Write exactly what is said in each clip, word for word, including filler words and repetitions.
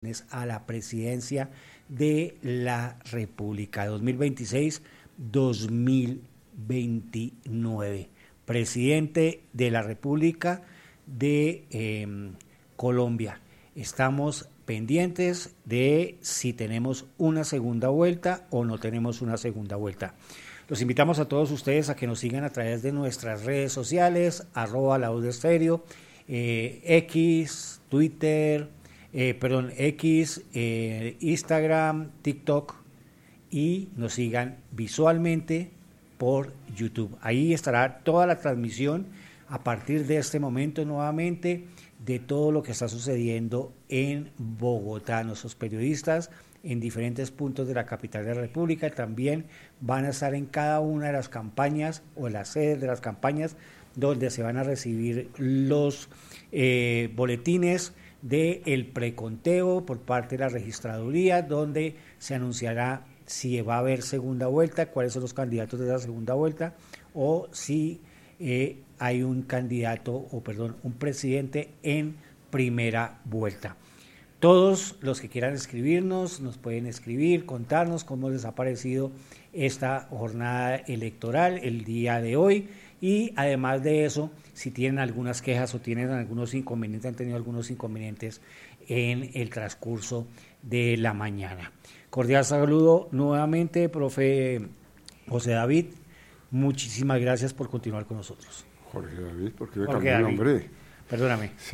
elecciones a la presidencia de la República dos mil veintiséis a dos mil veintinueve. Presidente de la República de eh, Colombia. Estamos pendientes de si tenemos una segunda vuelta o no tenemos una segunda vuelta. Los invitamos a todos ustedes a que nos sigan a través de nuestras redes sociales, arroba la voz de estéreo, eh, X, Twitter, eh, perdón, X, eh, Instagram, TikTok, y nos sigan visualmente por YouTube. Ahí estará toda la transmisión a partir de este momento nuevamente de todo lo que está sucediendo en Bogotá. Nuestros periodistas en diferentes puntos de la capital de la República también van a estar en cada una de las campañas o en las sedes de las campañas donde se van a recibir los eh, boletines del preconteo por parte de la registraduría, donde se anunciará si va a haber segunda vuelta, cuáles son los candidatos de la segunda vuelta, o si eh, hay un candidato, o perdón, un presidente en primera vuelta. Todos los que quieran escribirnos, nos pueden escribir, contarnos cómo les ha parecido esta jornada electoral el día de hoy, y además de eso, si tienen algunas quejas o tienen algunos inconvenientes, han tenido algunos inconvenientes en el transcurso de la mañana. Cordial saludo nuevamente, profe José David. Muchísimas gracias por continuar con nosotros. Jorge David, ¿por qué me cambió el nombre? Perdóname. Sí.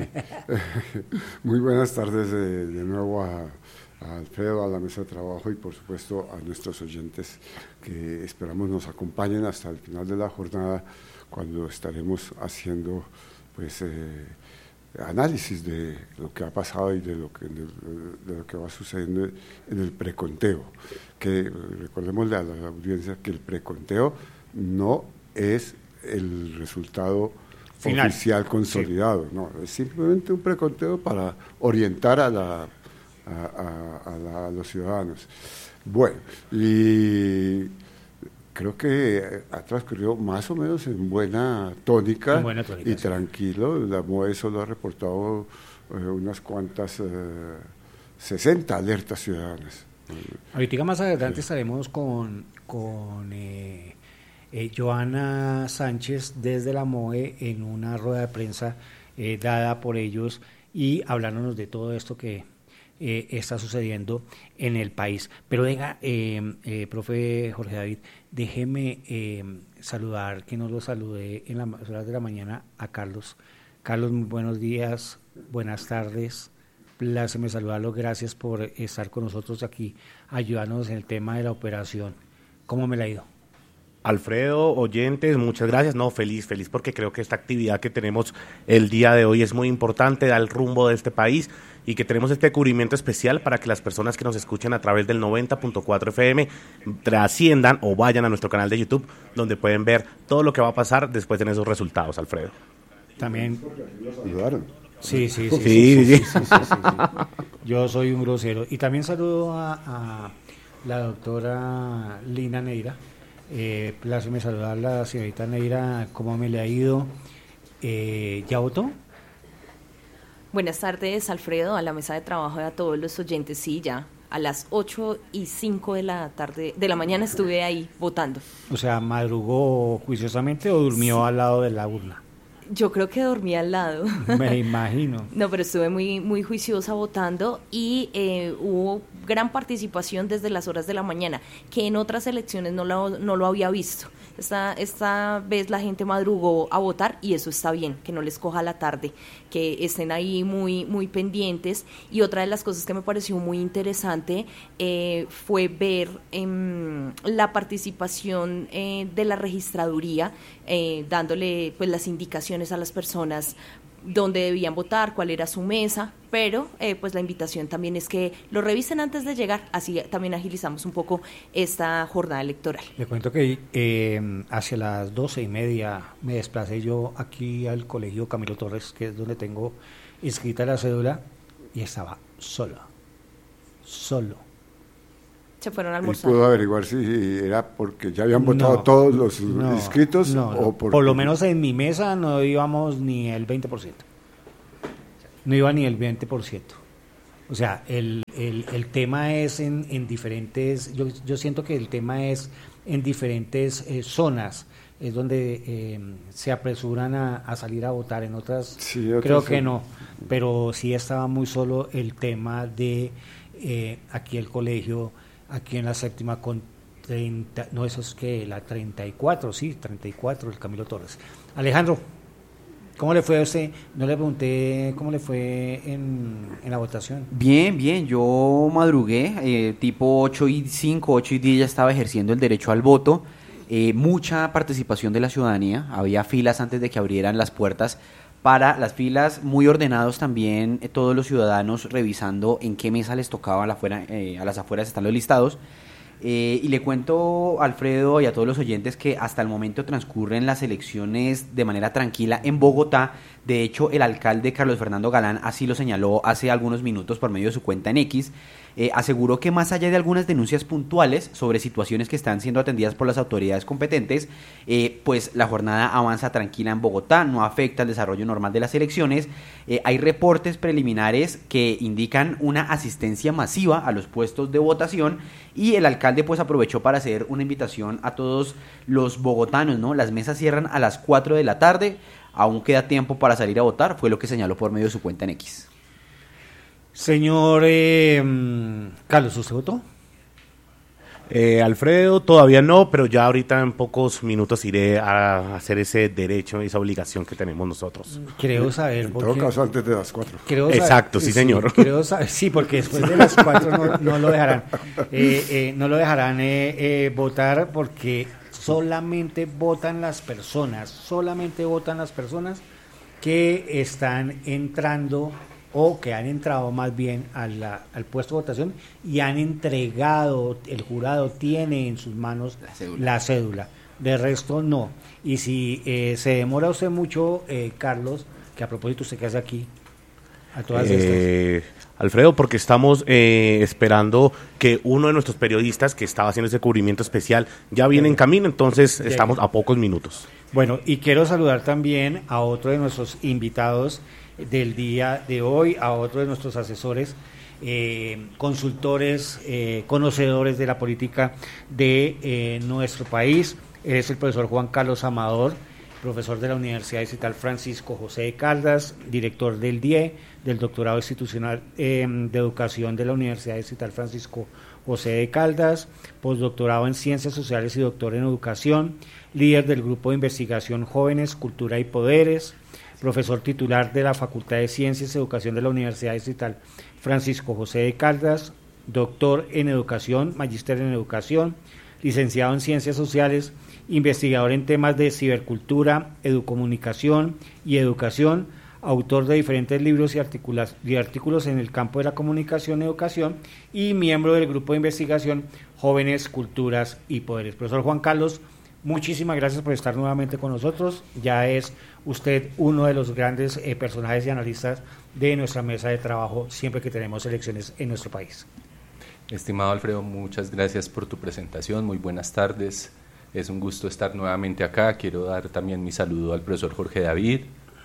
Muy buenas tardes de, de nuevo a, a Alfredo, a la mesa de trabajo y por supuesto a nuestros oyentes que esperamos nos acompañen hasta el final de la jornada, cuando estaremos haciendo pues eh, análisis de lo que ha pasado y de lo que, de, de lo que va sucediendo en el preconteo. Que recordémosle a la audiencia que el preconteo no es el resultado final oficial consolidado, sí. No, es simplemente un preconteo para orientar a, la, a, a, a, la, a los ciudadanos. Bueno, y creo que ha transcurrido más o menos en buena tónica, en buena tónica y sí. Tranquilo. La M O E solo ha reportado eh, unas cuantas, eh, sesenta alertas ciudadanas. Ahorita más adelante sí. estaremos con, con eh, eh, Joana Sánchez desde la M O E en una rueda de prensa eh, dada por ellos y hablándonos de todo esto que eh, está sucediendo en el país. Pero venga, eh, eh, profe Jorge David, déjeme eh, saludar, que nos lo saludé en las horas de la mañana a Carlos. Carlos, muy buenos días, buenas tardes. Pláceme saludarlo, gracias por estar con nosotros aquí, ayudándonos en el tema de la operación. ¿Cómo me la ha ido? Alfredo, oyentes, muchas gracias. No, feliz, feliz porque creo que esta actividad que tenemos el día de hoy es muy importante, da el rumbo de este país y que tenemos este cubrimiento especial para que las personas que nos escuchen a través del noventa punto cuatro F M trasciendan o vayan a nuestro canal de YouTube, donde pueden ver todo lo que va a pasar después de esos resultados, Alfredo. También. Sí, sí, sí, sí, sí, sí, sí, sí, sí, sí, sí, sí. Yo soy un grosero. Y también saludo a, a la doctora Lina Neira. Eh, pláceme saludar a la señorita Neira, ¿cómo me le ha ido? Eh, ¿Ya votó? Buenas tardes, Alfredo, a la mesa de trabajo y a todos los oyentes. Sí, ya a las ocho y cinco de la tarde, de la mañana estuve ahí votando. O sea, ¿madrugó juiciosamente o durmió sí. al lado de la urna? Yo creo que dormí al lado. Me imagino. No, pero estuve muy, muy juiciosa votando y eh, hubo gran participación desde las horas de la mañana, que en otras elecciones no lo, no lo había visto. Esta, esta vez la gente madrugó a votar y eso está bien, que no les coja la tarde, que estén ahí muy, muy pendientes. Y otra de las cosas que me pareció muy interesante eh, fue ver eh, la participación eh, de la registraduría, eh, dándole pues las indicaciones a las personas dónde debían votar, cuál era su mesa, pero eh, pues la invitación también es que lo revisen antes de llegar, así también agilizamos un poco esta jornada electoral. Le cuento que eh, hacia las doce y media me desplacé yo aquí al colegio Camilo Torres, que es donde tengo inscrita la cédula, y estaba solo, solo. Se fueron a almorzar. ¿Y pudo averiguar si era porque ya habían votado no, todos los no, inscritos? No, o porque... por lo menos en mi mesa no íbamos ni el veinte por ciento. No iba ni el veinte por ciento. O sea, el, el, el tema es en, en diferentes, yo, yo siento que el tema es en diferentes eh, zonas, es donde eh, se apresuran a, a salir a votar, en otras sí, creo sí. que no, pero sí estaba muy solo el tema de eh, aquí el colegio, aquí en la séptima con treinta, no, eso es que la treinta y cuatro, sí, treinta y cuatro, el Camilo Torres. Alejandro, ¿cómo le fue a usted? No le pregunté cómo le fue en, en la votación. Bien, bien, yo madrugué, eh, tipo ocho y cinco, ocho y diez ya estaba ejerciendo el derecho al voto, eh, mucha participación de la ciudadanía, había filas antes de que abrieran las puertas, para las filas muy ordenados también, eh, todos los ciudadanos revisando en qué mesa les tocaba, a, la afuera, eh, a las afueras están los listados. Eh, y le cuento, Alfredo, y a todos los oyentes que hasta el momento transcurren las elecciones de manera tranquila en Bogotá. De hecho, el alcalde Carlos Fernando Galán así lo señaló hace algunos minutos por medio de su cuenta en X. Eh, aseguró que más allá de algunas denuncias puntuales sobre situaciones que están siendo atendidas por las autoridades competentes, eh, pues la jornada avanza tranquila en Bogotá, no afecta el desarrollo normal de las elecciones. Eh, hay reportes preliminares que indican una asistencia masiva a los puestos de votación y el alcalde pues aprovechó para hacer una invitación a todos los bogotanos, ¿no? Las mesas cierran a las cuatro de la tarde, aún queda tiempo para salir a votar, fue lo que señaló por medio de su cuenta en X. Señor eh, Carlos, ¿usted votó? Eh, Alfredo, todavía no, pero ya ahorita en pocos minutos iré a hacer ese derecho, esa obligación que tenemos nosotros. Creo saber. En todo caso, antes de las cuatro. Creo Exacto, saber, sí, señor. Sí, creo saber, sí, porque después de las cuatro no, no lo dejarán, eh, eh, no lo dejarán eh, eh, votar porque solamente votan las personas, solamente votan las personas que están entrando o que han entrado más bien a la, al puesto de votación y han entregado, el jurado tiene en sus manos la cédula. La cédula. De resto no. Y si eh, se demora usted mucho, eh, Carlos, que a propósito usted que hace aquí, a todas eh, estas. Alfredo, porque estamos eh, esperando que uno de nuestros periodistas que estaba haciendo ese cubrimiento especial ya viene en camino, entonces Llegue. Estamos a pocos minutos. Bueno, y quiero saludar también a otro de nuestros invitados del día de hoy, a otro de nuestros asesores, eh, consultores, eh, conocedores de la política de eh, nuestro país. Él es el profesor Juan Carlos Amador, profesor de la Universidad Distrital Francisco José de Caldas, director del D I E, del Doctorado Institucional eh, de Educación de la Universidad Distrital Francisco José de Caldas, postdoctorado en Ciencias Sociales y doctor en Educación, líder del Grupo de Investigación Jóvenes, Cultura y Poderes, profesor titular de la Facultad de Ciencias y Educación de la Universidad Distrital Francisco José de Caldas, doctor en Educación, magíster en Educación, licenciado en Ciencias Sociales, investigador en temas de cibercultura, educomunicación y educación, autor de diferentes libros y, y artículos en el campo de la comunicación y educación y miembro del Grupo de Investigación Jóvenes, Culturas y Poderes. Profesor Juan Carlos, muchísimas gracias por estar nuevamente con nosotros. Ya es usted uno de los grandes eh, personajes y analistas de nuestra mesa de trabajo siempre que tenemos elecciones en nuestro país. Estimado Alfredo, muchas gracias por tu presentación. Muy buenas tardes. Es un gusto estar nuevamente acá. Quiero dar también mi saludo al profesor Jorge David,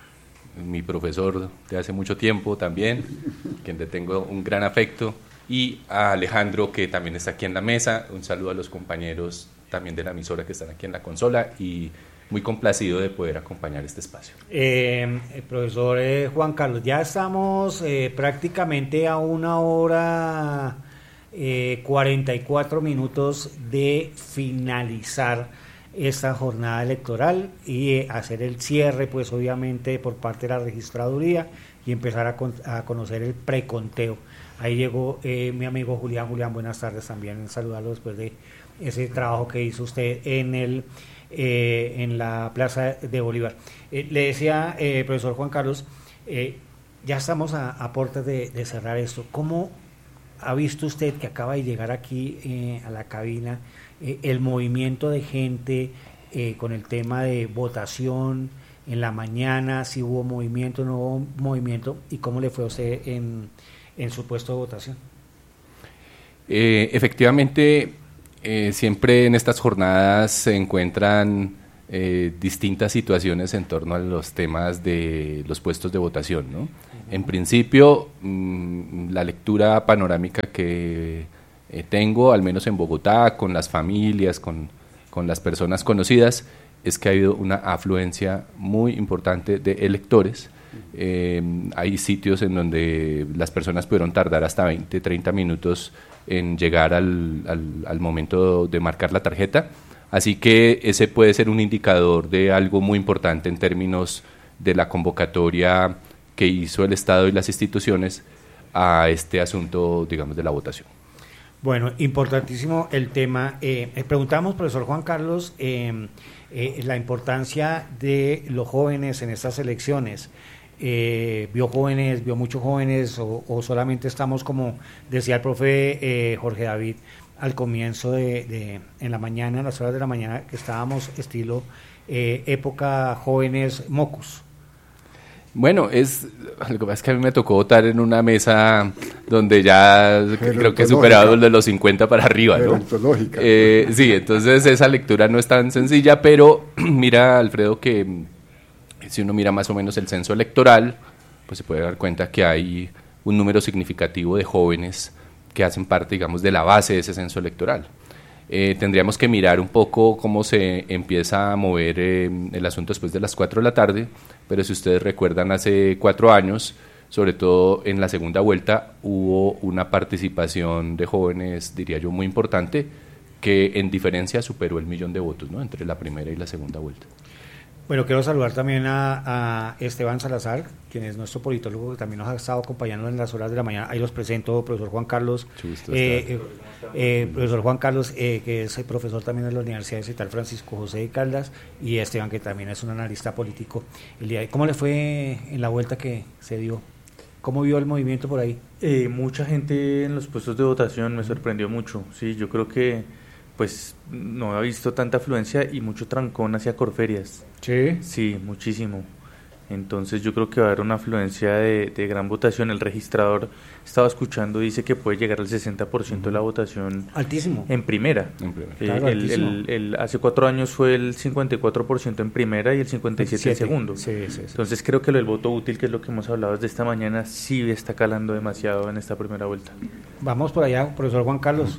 mi profesor de hace mucho tiempo también, quien le tengo un gran afecto, y a Alejandro, que también está aquí en la mesa. Un saludo a los compañeros también de la emisora que están aquí en la consola y muy complacido de poder acompañar este espacio. Eh, el profesor eh, Juan Carlos, ya estamos eh, prácticamente a una hora eh, cuarenta y cuatro minutos de finalizar esta jornada electoral y eh, hacer el cierre, pues obviamente por parte de la registraduría y empezar a, con, a conocer el preconteo. Ahí llegó eh, mi amigo Julián. Julián, buenas tardes también, saludarlo después de ese trabajo que hizo usted en el eh, en la Plaza de Bolívar. Eh, le decía, eh, profesor Juan Carlos, eh, ya estamos a, a puertas de, de cerrar esto. ¿Cómo ha visto usted que acaba de llegar aquí eh, a la cabina eh, el movimiento de gente eh, con el tema de votación en la mañana? Si hubo movimiento, no hubo movimiento, y cómo le fue a usted en, en su puesto de votación. Eh, efectivamente, Eh, siempre en estas jornadas se encuentran eh, distintas situaciones en torno a los temas de los puestos de votación, ¿no? En principio, mmm, la lectura panorámica que eh, tengo, al menos en Bogotá, con las familias, con, con las personas conocidas, es que ha habido una afluencia muy importante de electores. Eh, hay sitios en donde las personas pudieron tardar hasta veinte, treinta minutos en llegar al, al, al momento de marcar la tarjeta, así que ese puede ser un indicador de algo muy importante en términos de la convocatoria que hizo el Estado y las instituciones a este asunto, digamos, de la votación. Bueno, importantísimo el tema. Eh, preguntamos, profesor Juan Carlos, eh, eh, la importancia de los jóvenes en estas elecciones. Eh, ¿Vio jóvenes, vio muchos jóvenes o, o solamente estamos, como decía el profe eh, Jorge David, al comienzo de, de, en la mañana, en las horas de la mañana, que estábamos estilo eh, época jóvenes mocos? Bueno, es lo que pasa es que a mí me tocó votar en una mesa donde ya creo que he superado el de los cincuenta para arriba, ¿no? Eh, sí, entonces esa lectura no es tan sencilla, pero mira, Alfredo, que si uno mira más o menos el censo electoral, pues se puede dar cuenta que hay un número significativo de jóvenes que hacen parte, digamos, de la base de ese censo electoral. Eh, tendríamos que mirar un poco cómo se empieza a mover eh, el asunto después de las cuatro de la tarde, pero si ustedes recuerdan, hace cuatro años, sobre todo en la segunda vuelta, hubo una participación de jóvenes, diría yo, muy importante, que en diferencia superó el millón de votos, ¿no?, entre la primera y la segunda vuelta. Bueno, quiero saludar también a, a Esteban Salazar, quien es nuestro politólogo, que también nos ha estado acompañando en las horas de la mañana. Ahí los presento, profesor Juan Carlos. Eh, eh, eh, profesor Juan Carlos, eh, que es profesor también de la Universidad de Cital Francisco José de Caldas, y Esteban, que también es un analista político. El día de, ¿cómo le fue en la vuelta que se dio? ¿Cómo vio el movimiento por ahí? Eh, mucha gente en los puestos de votación, me sorprendió mucho. Sí, yo creo que pues no he visto tanta afluencia y mucho trancón hacia Corferias. Sí. Sí, muchísimo. Entonces yo creo que va a haber una afluencia de, de gran votación. El registrador, estaba escuchando, dice que puede llegar al sesenta por ciento de la votación. Altísimo. En primera. En primera. Eh, Claro, el, el, el, hace cuatro años fue el cincuenta y cuatro por ciento en primera y el cincuenta y siete por ciento en segundo. Sí, sí, sí. Entonces creo que lo del voto útil, que es lo que hemos hablado desde esta mañana, sí está calando demasiado en esta primera vuelta. Vamos por allá, profesor Juan Carlos.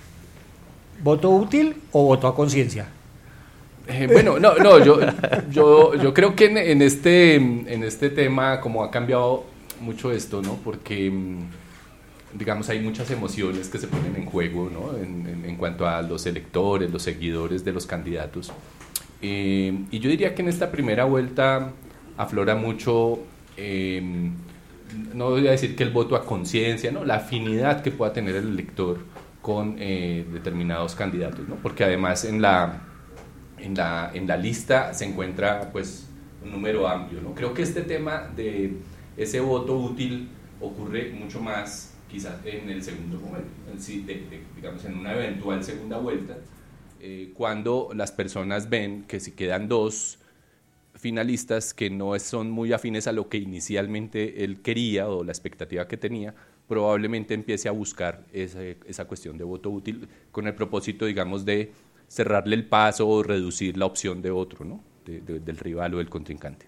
¿Voto útil o voto a conciencia? Eh, bueno, no, no, yo, yo, yo creo que en, en este, en este tema, como ha cambiado mucho esto, ¿no? Porque, digamos, hay muchas emociones que se ponen en juego, ¿no? En, en, en cuanto a los electores, los seguidores de los candidatos. Eh, y yo diría que en esta primera vuelta aflora mucho, eh, no voy a decir que el voto a conciencia, ¿no? La afinidad que pueda tener el elector con eh, determinados candidatos, ¿no? Porque además en la, en, la, en la lista se encuentra pues un número amplio, ¿no? Creo que este tema de ese voto útil ocurre mucho más quizás en el segundo momento, en, de, de, digamos en una eventual segunda vuelta, eh, cuando las personas ven que si quedan dos finalistas que no son muy afines a lo que inicialmente él quería o la expectativa que tenía, probablemente empiece a buscar esa, esa cuestión de voto útil con el propósito, digamos, de cerrarle el paso o reducir la opción de otro, ¿no? De, de, del rival o del contrincante.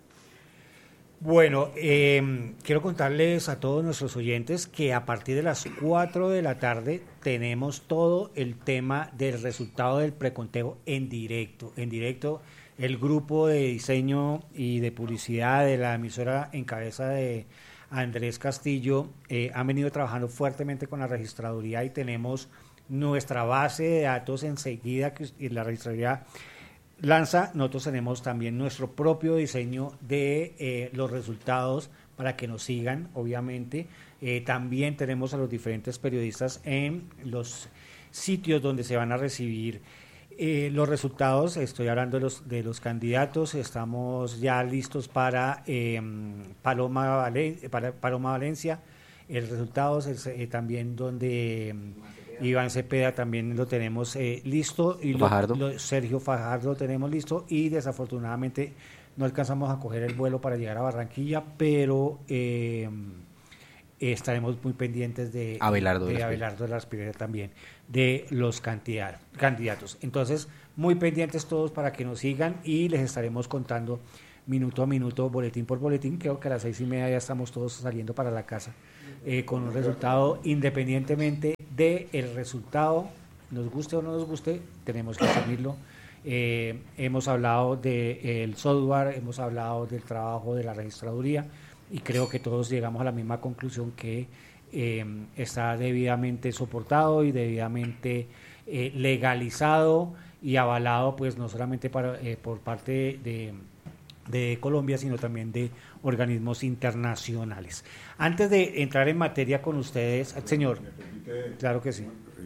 Bueno, eh, quiero contarles a todos nuestros oyentes que a partir de las cuatro de la tarde tenemos todo el tema del resultado del preconteo en directo. En directo, el grupo de diseño y de publicidad de la emisora en cabeza de Andrés Castillo eh, han venido trabajando fuertemente con la registraduría y tenemos nuestra base de datos enseguida que la registraduría lanza. Nosotros tenemos también nuestro propio diseño de eh, los resultados para que nos sigan, obviamente. Eh, también tenemos a los diferentes periodistas en los sitios donde se van a recibir Eh, los resultados. Estoy hablando de los, de los candidatos. Estamos ya listos para, eh, Paloma, Valen, para Paloma Valencia. El resultado es eh, también donde eh, Iván Cepeda también lo tenemos eh, listo. Y lo, Fajardo. Lo, Sergio Fajardo lo tenemos listo. Y desafortunadamente no alcanzamos a coger el vuelo para llegar a Barranquilla, pero eh, eh, estaremos muy pendientes de Abelardo de de, la Abelardo de la Espriella también, de los candidatos, candidatos. Entonces, muy pendientes todos para que nos sigan y les estaremos contando minuto a minuto, boletín por boletín. Creo que a las seis y media ya estamos todos saliendo para la casa eh, con un resultado, independientemente del resultado, nos guste o no nos guste, tenemos que asumirlo. Eh, hemos hablado del software, hemos hablado del trabajo de la registraduría y creo que todos llegamos a la misma conclusión, que eh, está debidamente soportado y debidamente eh, legalizado y avalado, pues no solamente para, eh, por parte de, de Colombia, sino también de organismos internacionales. Antes de entrar en materia con ustedes, señor, claro que sí.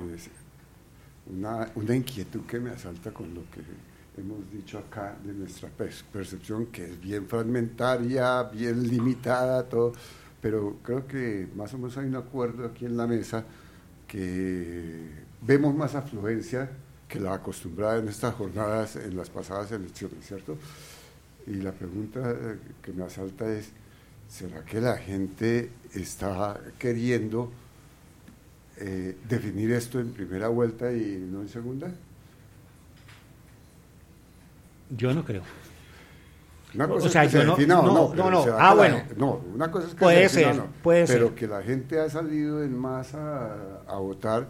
Una, una inquietud que me asalta con lo que hemos dicho acá de nuestra percepción, que es bien fragmentaria, bien limitada, todo, pero creo que más o menos hay un acuerdo aquí en la mesa que vemos más afluencia que la acostumbrada en estas jornadas, en las pasadas elecciones, ¿cierto? Y la pregunta que me asalta es, ¿será que la gente está queriendo eh, definir esto en primera vuelta y no en segunda? Yo no creo. Una cosa o sea, es que yo se no, defina no, o no, no, no, pero ah, la, bueno. No, una cosa es que puede se defina ser, o no, puede pero ser. que la gente ha salido en masa a, a votar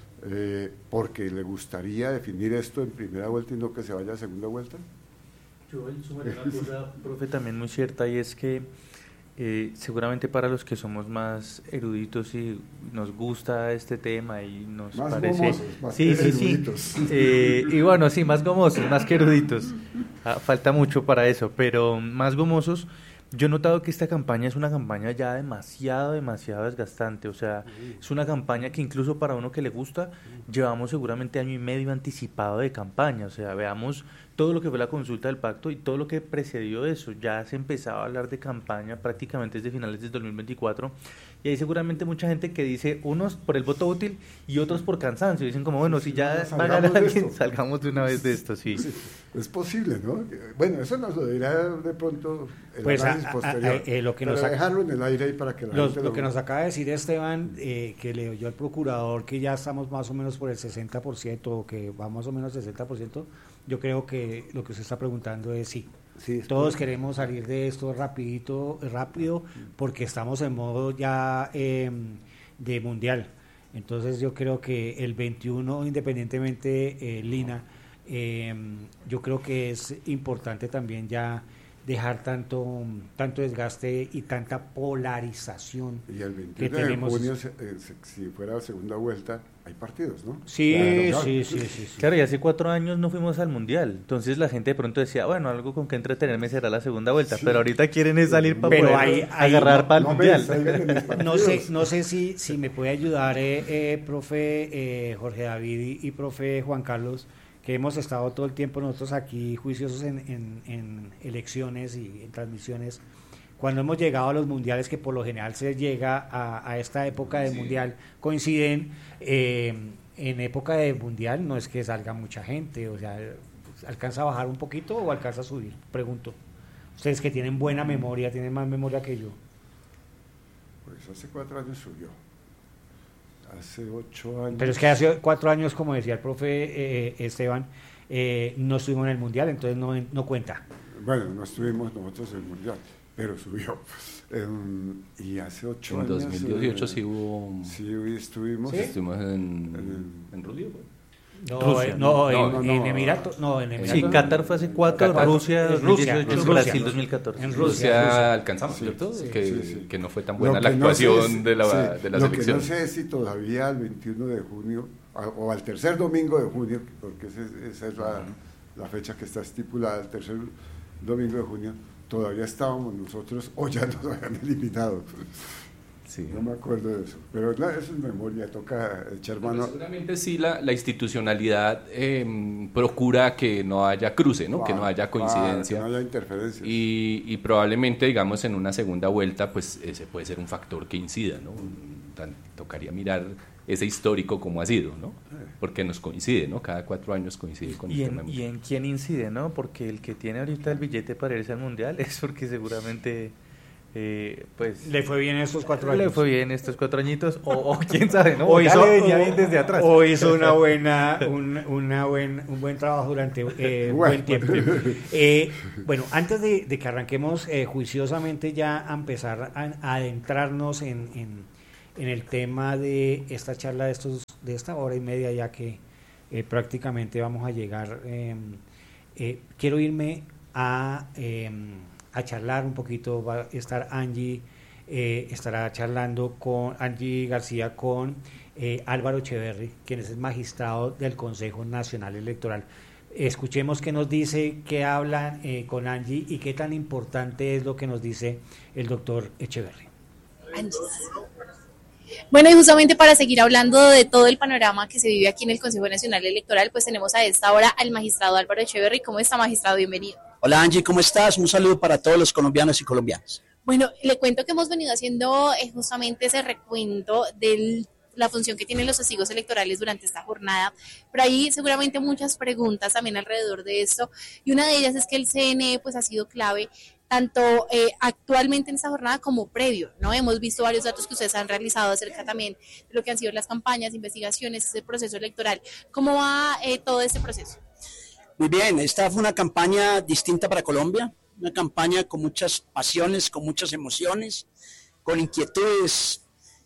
eh, porque le gustaría definir esto en primera vuelta y no que se vaya a segunda vuelta. Yo sumaré una cosa, profe, también muy cierta, y es que eh, seguramente para los que somos más eruditos y nos gusta este tema y nos más parece... gomosos, más sí, sí, eruditos. sí. Eh, y bueno, sí, más gomosos, más que eruditos. Ah, falta mucho para eso, pero más gomosos. Yo he notado que esta campaña es una campaña ya demasiado, demasiado desgastante. O sea, es una campaña que incluso para uno que le gusta, llevamos seguramente año y medio anticipado de campaña. O sea, veamos todo lo que fue la consulta del pacto y todo lo que precedió eso. Ya se empezaba a hablar de campaña prácticamente desde finales del dos mil veinticuatro. Y hay seguramente mucha gente que dice, unos por el voto útil y otros por cansancio. Dicen como, bueno, si ya va a ganar alguien, salgamos de una vez de esto, sí. Sí, es posible, ¿no? Bueno, eso nos lo dirá de pronto el pues análisis a, posterior, a, a, eh, lo que pero nos ha, dejarlo en el aire ahí para que la los, gente lo lo... que nos acaba de decir Esteban, eh, que le oyó al procurador que ya estamos más o menos por el sesenta por ciento, o que va más o menos sesenta por ciento, yo creo que lo que usted está preguntando es sí. Sí, todos por... queremos salir de esto rapidito, rápido, porque estamos en modo ya eh, de mundial. Entonces yo creo que el veintiuno, independientemente, eh, Lina, eh, yo creo que es importante también ya dejar tanto tanto desgaste y tanta polarización. Y el veintiuno que tenemos. de junio, eh, si fuera segunda vuelta, hay partidos, ¿no? Sí, claro, sí, sí, sí, sí. Claro, y hace cuatro años no fuimos al Mundial, entonces la gente de pronto decía, bueno, algo con que entretenerme será la segunda vuelta, sí. Pero ahorita quieren es salir para pero poder hay, hay, agarrar no, para el no Mundial. No sé, no sé si, si me puede ayudar, eh, eh, profe eh, Jorge David y, y profe Juan Carlos, que hemos estado todo el tiempo nosotros aquí juiciosos en, en, en elecciones y en transmisiones, cuando hemos llegado a los mundiales, que por lo general se llega a, a esta época de sí. mundial, coinciden, eh, en época de mundial no es que salga mucha gente, o sea, ¿alcanza a bajar un poquito o alcanza a subir? Pregunto. Ustedes que tienen buena memoria, tienen más memoria que yo. Pues hace cuatro años subió. Hace ocho años. Pero es que hace cuatro años, como decía el profe eh, Esteban, eh, no estuvimos en el mundial, entonces no, no cuenta. Bueno, no estuvimos nosotros en el mundial, pero subió. Eh, y hace ocho en años. En dos mil dieciocho eh, sí hubo. Sí, estuvimos. ¿Sí? Estuvimos en, en, en Rusia. No, Rusia, no, no, en, no, no, en Emiratos, no, en Emiratos. Sí, Qatar fue hace cuatro, Qatar, Rusia dos mil dieciocho, Rusia, Brasil dos mil catorce. En Rusia, Rusia alcanzamos, ¿cierto? Sí, que, sí, sí. que no fue tan buena la actuación no sé, de, la, sí, de la lo selección. Lo que no sé es si todavía el veintiuno de junio, o al tercer domingo de junio, porque esa es, esa es la, la fecha que está estipulada, el tercer domingo de junio, todavía estábamos nosotros, o ya nos habían eliminado. Sí. No me acuerdo de eso, pero no, eso es memoria, toca echar mano. Pero seguramente sí la, la institucionalidad eh, procura que no haya cruce, ¿no? Ah, que no haya coincidencia. Ah, que no haya interferencia. Y, y probablemente, digamos, en una segunda vuelta, pues ese puede ser un factor que incida, ¿no? Tan, tocaría mirar ese histórico como ha sido, ¿no? Porque nos coincide, ¿no? Cada cuatro años coincide con ¿Y el tema. En, ¿Y en quién incide, no? Porque el que tiene ahorita el billete para irse al Mundial es porque seguramente... Eh, pues ¿Le fue bien estos cuatro años? Le fue bien estos cuatro añitos, o, o quién sabe, ¿no? O hizo, ya le venía o, bien desde atrás. O hizo una buena, un, una buen, un buen trabajo durante eh, un buen tiempo. Eh, bueno, antes de, de que arranquemos eh, juiciosamente ya a empezar a, a adentrarnos en, en, en el tema de esta charla de, estos, de esta hora y media, ya que eh, prácticamente vamos a llegar, eh, eh, quiero irme a... Eh, a charlar un poquito. Va a estar Angie, eh, estará charlando con Angie García con eh, Álvaro Echeverry, quien es el magistrado del Consejo Nacional Electoral. Escuchemos qué nos dice, qué hablan eh, con Angie y qué tan importante es lo que nos dice el doctor Echeverry. Angie. Bueno, y justamente para seguir hablando de todo el panorama que se vive aquí en el Consejo Nacional Electoral, pues tenemos a esta hora al magistrado Álvaro Echeverry. ¿Cómo está, magistrado? Bienvenido. Hola Angie, ¿cómo estás? Un saludo para todos los colombianos y colombianas. Bueno, le cuento que hemos venido haciendo eh, justamente ese recuento de la función que tienen los testigos electorales durante esta jornada, pero hay seguramente muchas preguntas también alrededor de esto, y una de ellas es que el C N E pues ha sido clave tanto eh, actualmente en esta jornada como previo, ¿no? Hemos visto varios datos que ustedes han realizado acerca también de lo que han sido las campañas, investigaciones, ese proceso electoral. ¿Cómo va eh, todo este proceso? Muy bien, esta fue una campaña distinta para Colombia, una campaña con muchas pasiones, con muchas emociones, con inquietudes,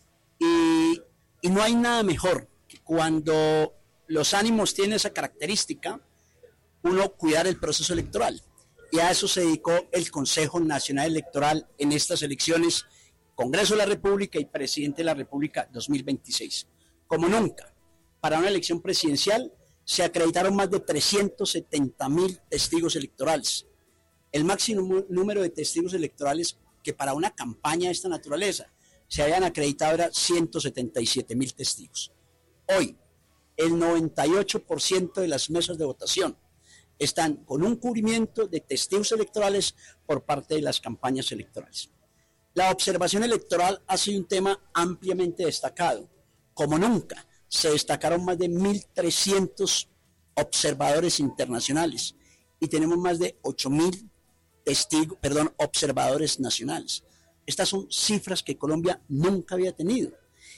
y, y no hay nada mejor que cuando los ánimos tienen esa característica, uno cuidar el proceso electoral. Y a eso se dedicó el Consejo Nacional Electoral en estas elecciones, Congreso de la República y Presidente de la República dos mil veintiséis. Como nunca, para una elección presidencial, se acreditaron más de trescientos setenta mil testigos electorales, el máximo número de testigos electorales que para una campaña de esta naturaleza se habían acreditado era ciento setenta y siete mil testigos. Hoy, el noventa y ocho por ciento de las mesas de votación están con un cubrimiento de testigos electorales por parte de las campañas electorales. La observación electoral ha sido un tema ampliamente destacado, como nunca. Se destacaron más de mil trescientos observadores internacionales y tenemos más de ocho mil testigos, perdón, observadores nacionales. Estas son cifras que Colombia nunca había tenido.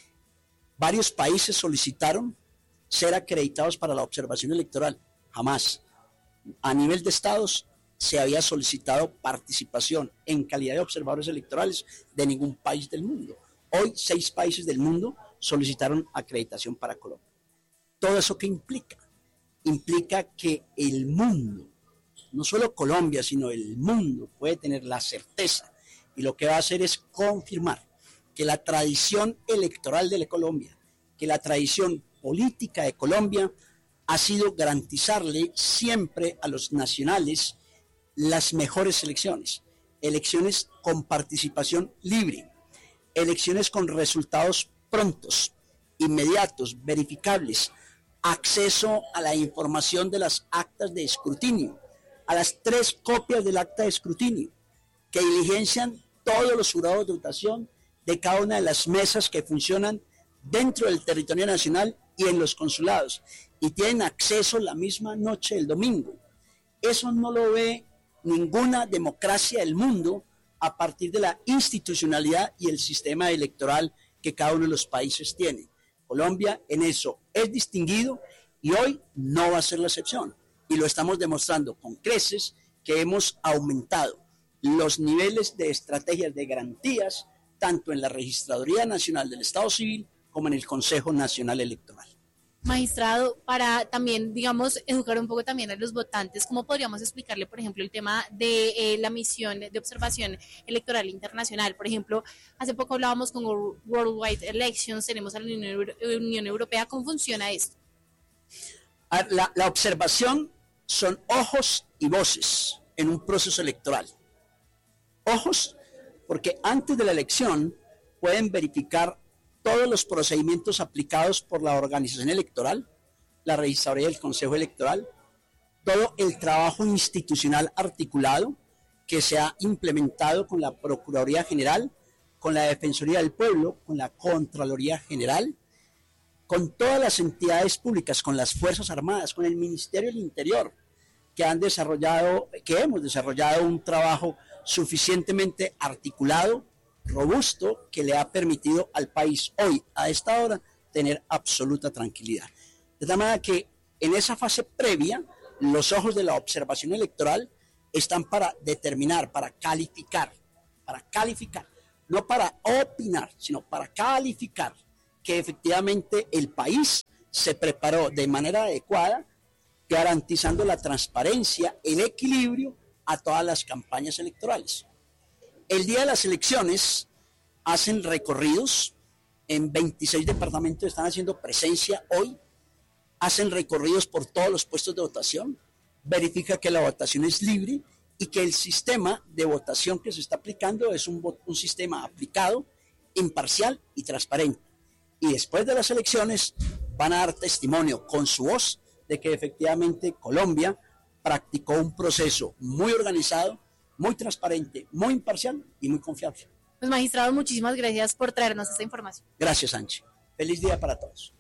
Varios países solicitaron ser acreditados para la observación electoral. Jamás. A nivel de estados se había solicitado participación en calidad de observadores electorales de ningún país del mundo. Hoy seis países del mundo solicitaron acreditación para Colombia. ¿Todo eso qué implica? Implica que el mundo, no solo Colombia, sino el mundo puede tener la certeza, y lo que va a hacer es confirmar que la tradición electoral de Colombia, que la tradición política de Colombia ha sido garantizarle siempre a los nacionales las mejores elecciones, elecciones con participación libre, elecciones con resultados prontos, inmediatos, verificables, acceso a la información de las actas de escrutinio, a las tres copias del acta de escrutinio, que diligencian todos los jurados de votación de cada una de las mesas que funcionan dentro del territorio nacional y en los consulados, y tienen acceso la misma noche del domingo. Eso no lo ve ninguna democracia del mundo a partir de la institucionalidad y el sistema electoral que cada uno de los países tiene. Colombia en eso es distinguido y hoy no va a ser la excepción. Y lo estamos demostrando con creces que hemos aumentado los niveles de estrategias de garantías tanto en la Registraduría Nacional del Estado Civil como en el Consejo Nacional Electoral. Magistrado, para también, digamos, educar un poco también a los votantes, ¿cómo podríamos explicarle, por ejemplo, el tema de eh, la misión de observación electoral internacional? Por ejemplo, hace poco hablábamos con Worldwide Elections, tenemos a la Unión Europea. ¿Cómo funciona esto? La, la observación son ojos y voces en un proceso electoral. Ojos, porque antes de la elección pueden verificar todos los procedimientos aplicados por la organización electoral, la registraduría del Consejo Electoral, todo el trabajo institucional articulado que se ha implementado con la Procuraduría General, con la Defensoría del Pueblo, con la Contraloría General, con todas las entidades públicas, con las Fuerzas Armadas, con el Ministerio del Interior, que han desarrollado, que hemos desarrollado un trabajo suficientemente articulado, robusto, que le ha permitido al país hoy, a esta hora, tener absoluta tranquilidad. De tal manera que en esa fase previa, los ojos de la observación electoral están para determinar, para calificar, para calificar, no para opinar, sino para calificar que efectivamente el país se preparó de manera adecuada, garantizando la transparencia, el equilibrio a todas las campañas electorales. El día de las elecciones hacen recorridos, en veintiséis departamentos están haciendo presencia hoy, hacen recorridos por todos los puestos de votación, verifica que la votación es libre y que el sistema de votación que se está aplicando es un, un sistema aplicado, imparcial y transparente. Y después de las elecciones van a dar testimonio con su voz de que efectivamente Colombia practicó un proceso muy organizado, muy transparente, muy imparcial y muy confiable. Pues magistrado, muchísimas gracias por traernos esta información. Gracias, Anchi. Feliz día para todos.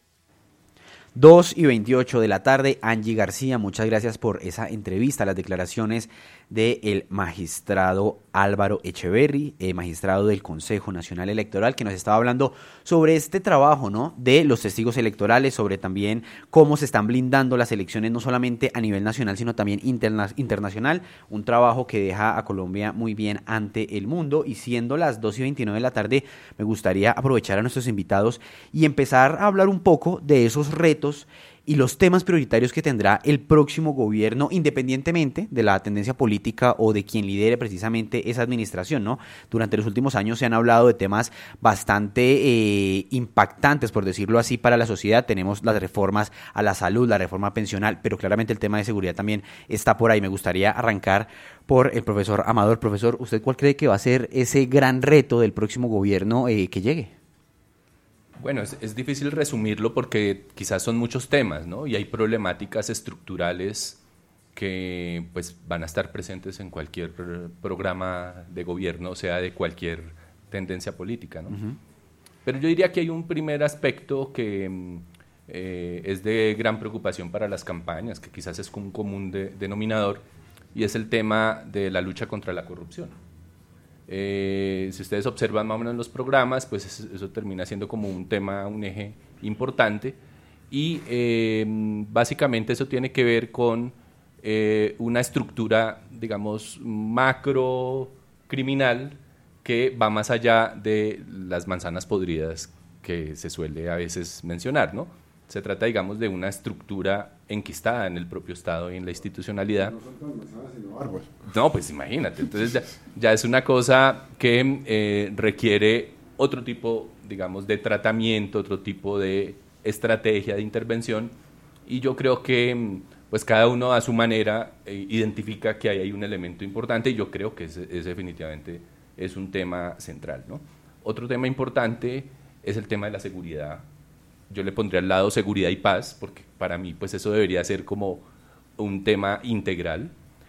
dos y veintiocho de la tarde, Angie García, muchas gracias por esa entrevista, las declaraciones del magistrado Álvaro Echeverry, eh, magistrado del Consejo Nacional Electoral, que nos estaba hablando sobre este trabajo, ¿no?, de los testigos electorales, sobre también cómo se están blindando las elecciones, no solamente a nivel nacional, sino también interna- internacional, un trabajo que deja a Colombia muy bien ante el mundo. Y siendo las dos y veintinueve de la tarde, me gustaría aprovechar a nuestros invitados y empezar a hablar un poco de esos retos y los temas prioritarios que tendrá el próximo gobierno, independientemente de la tendencia política o de quien lidere precisamente esa administración, ¿no? Durante los últimos años se han hablado de temas bastante eh, impactantes, por decirlo así, para la sociedad. Tenemos las reformas a la salud, la reforma pensional, pero claramente el tema de seguridad también está por ahí. Me gustaría arrancar por el profesor Amador. Profesor, ¿usted cuál cree que va a ser ese gran reto del próximo gobierno eh, que llegue? Bueno, es, es difícil resumirlo porque quizás son muchos temas, ¿no? Y hay problemáticas estructurales que pues van a estar presentes en cualquier programa de gobierno, sea de cualquier tendencia política, ¿no? Uh-huh. Pero yo diría que hay un primer aspecto que eh, es de gran preocupación para las campañas, que quizás es un común de, denominador, y es el tema de la lucha contra la corrupción. Eh, si ustedes observan más o menos los programas, pues eso, eso termina siendo como un tema, un eje importante, y eh, básicamente eso tiene que ver con eh, una estructura, digamos, macro criminal que va más allá de las manzanas podridas que se suele a veces mencionar, ¿no? Se trata, digamos, de una estructura enquistada en el propio Estado y en la institucionalidad. No son todas manzanas, sino árboles. No, pues imagínate. Entonces ya, ya es una cosa que eh, requiere otro tipo, digamos, de tratamiento, otro tipo de estrategia de intervención. Y yo creo que pues cada uno a su manera eh, identifica que ahí hay un elemento importante, y yo creo que ese, ese definitivamente es un tema central, ¿no? Otro tema importante es el tema de la seguridad. Yo le pondría al lado seguridad y paz, porque para mí pues eso debería ser como un tema integral.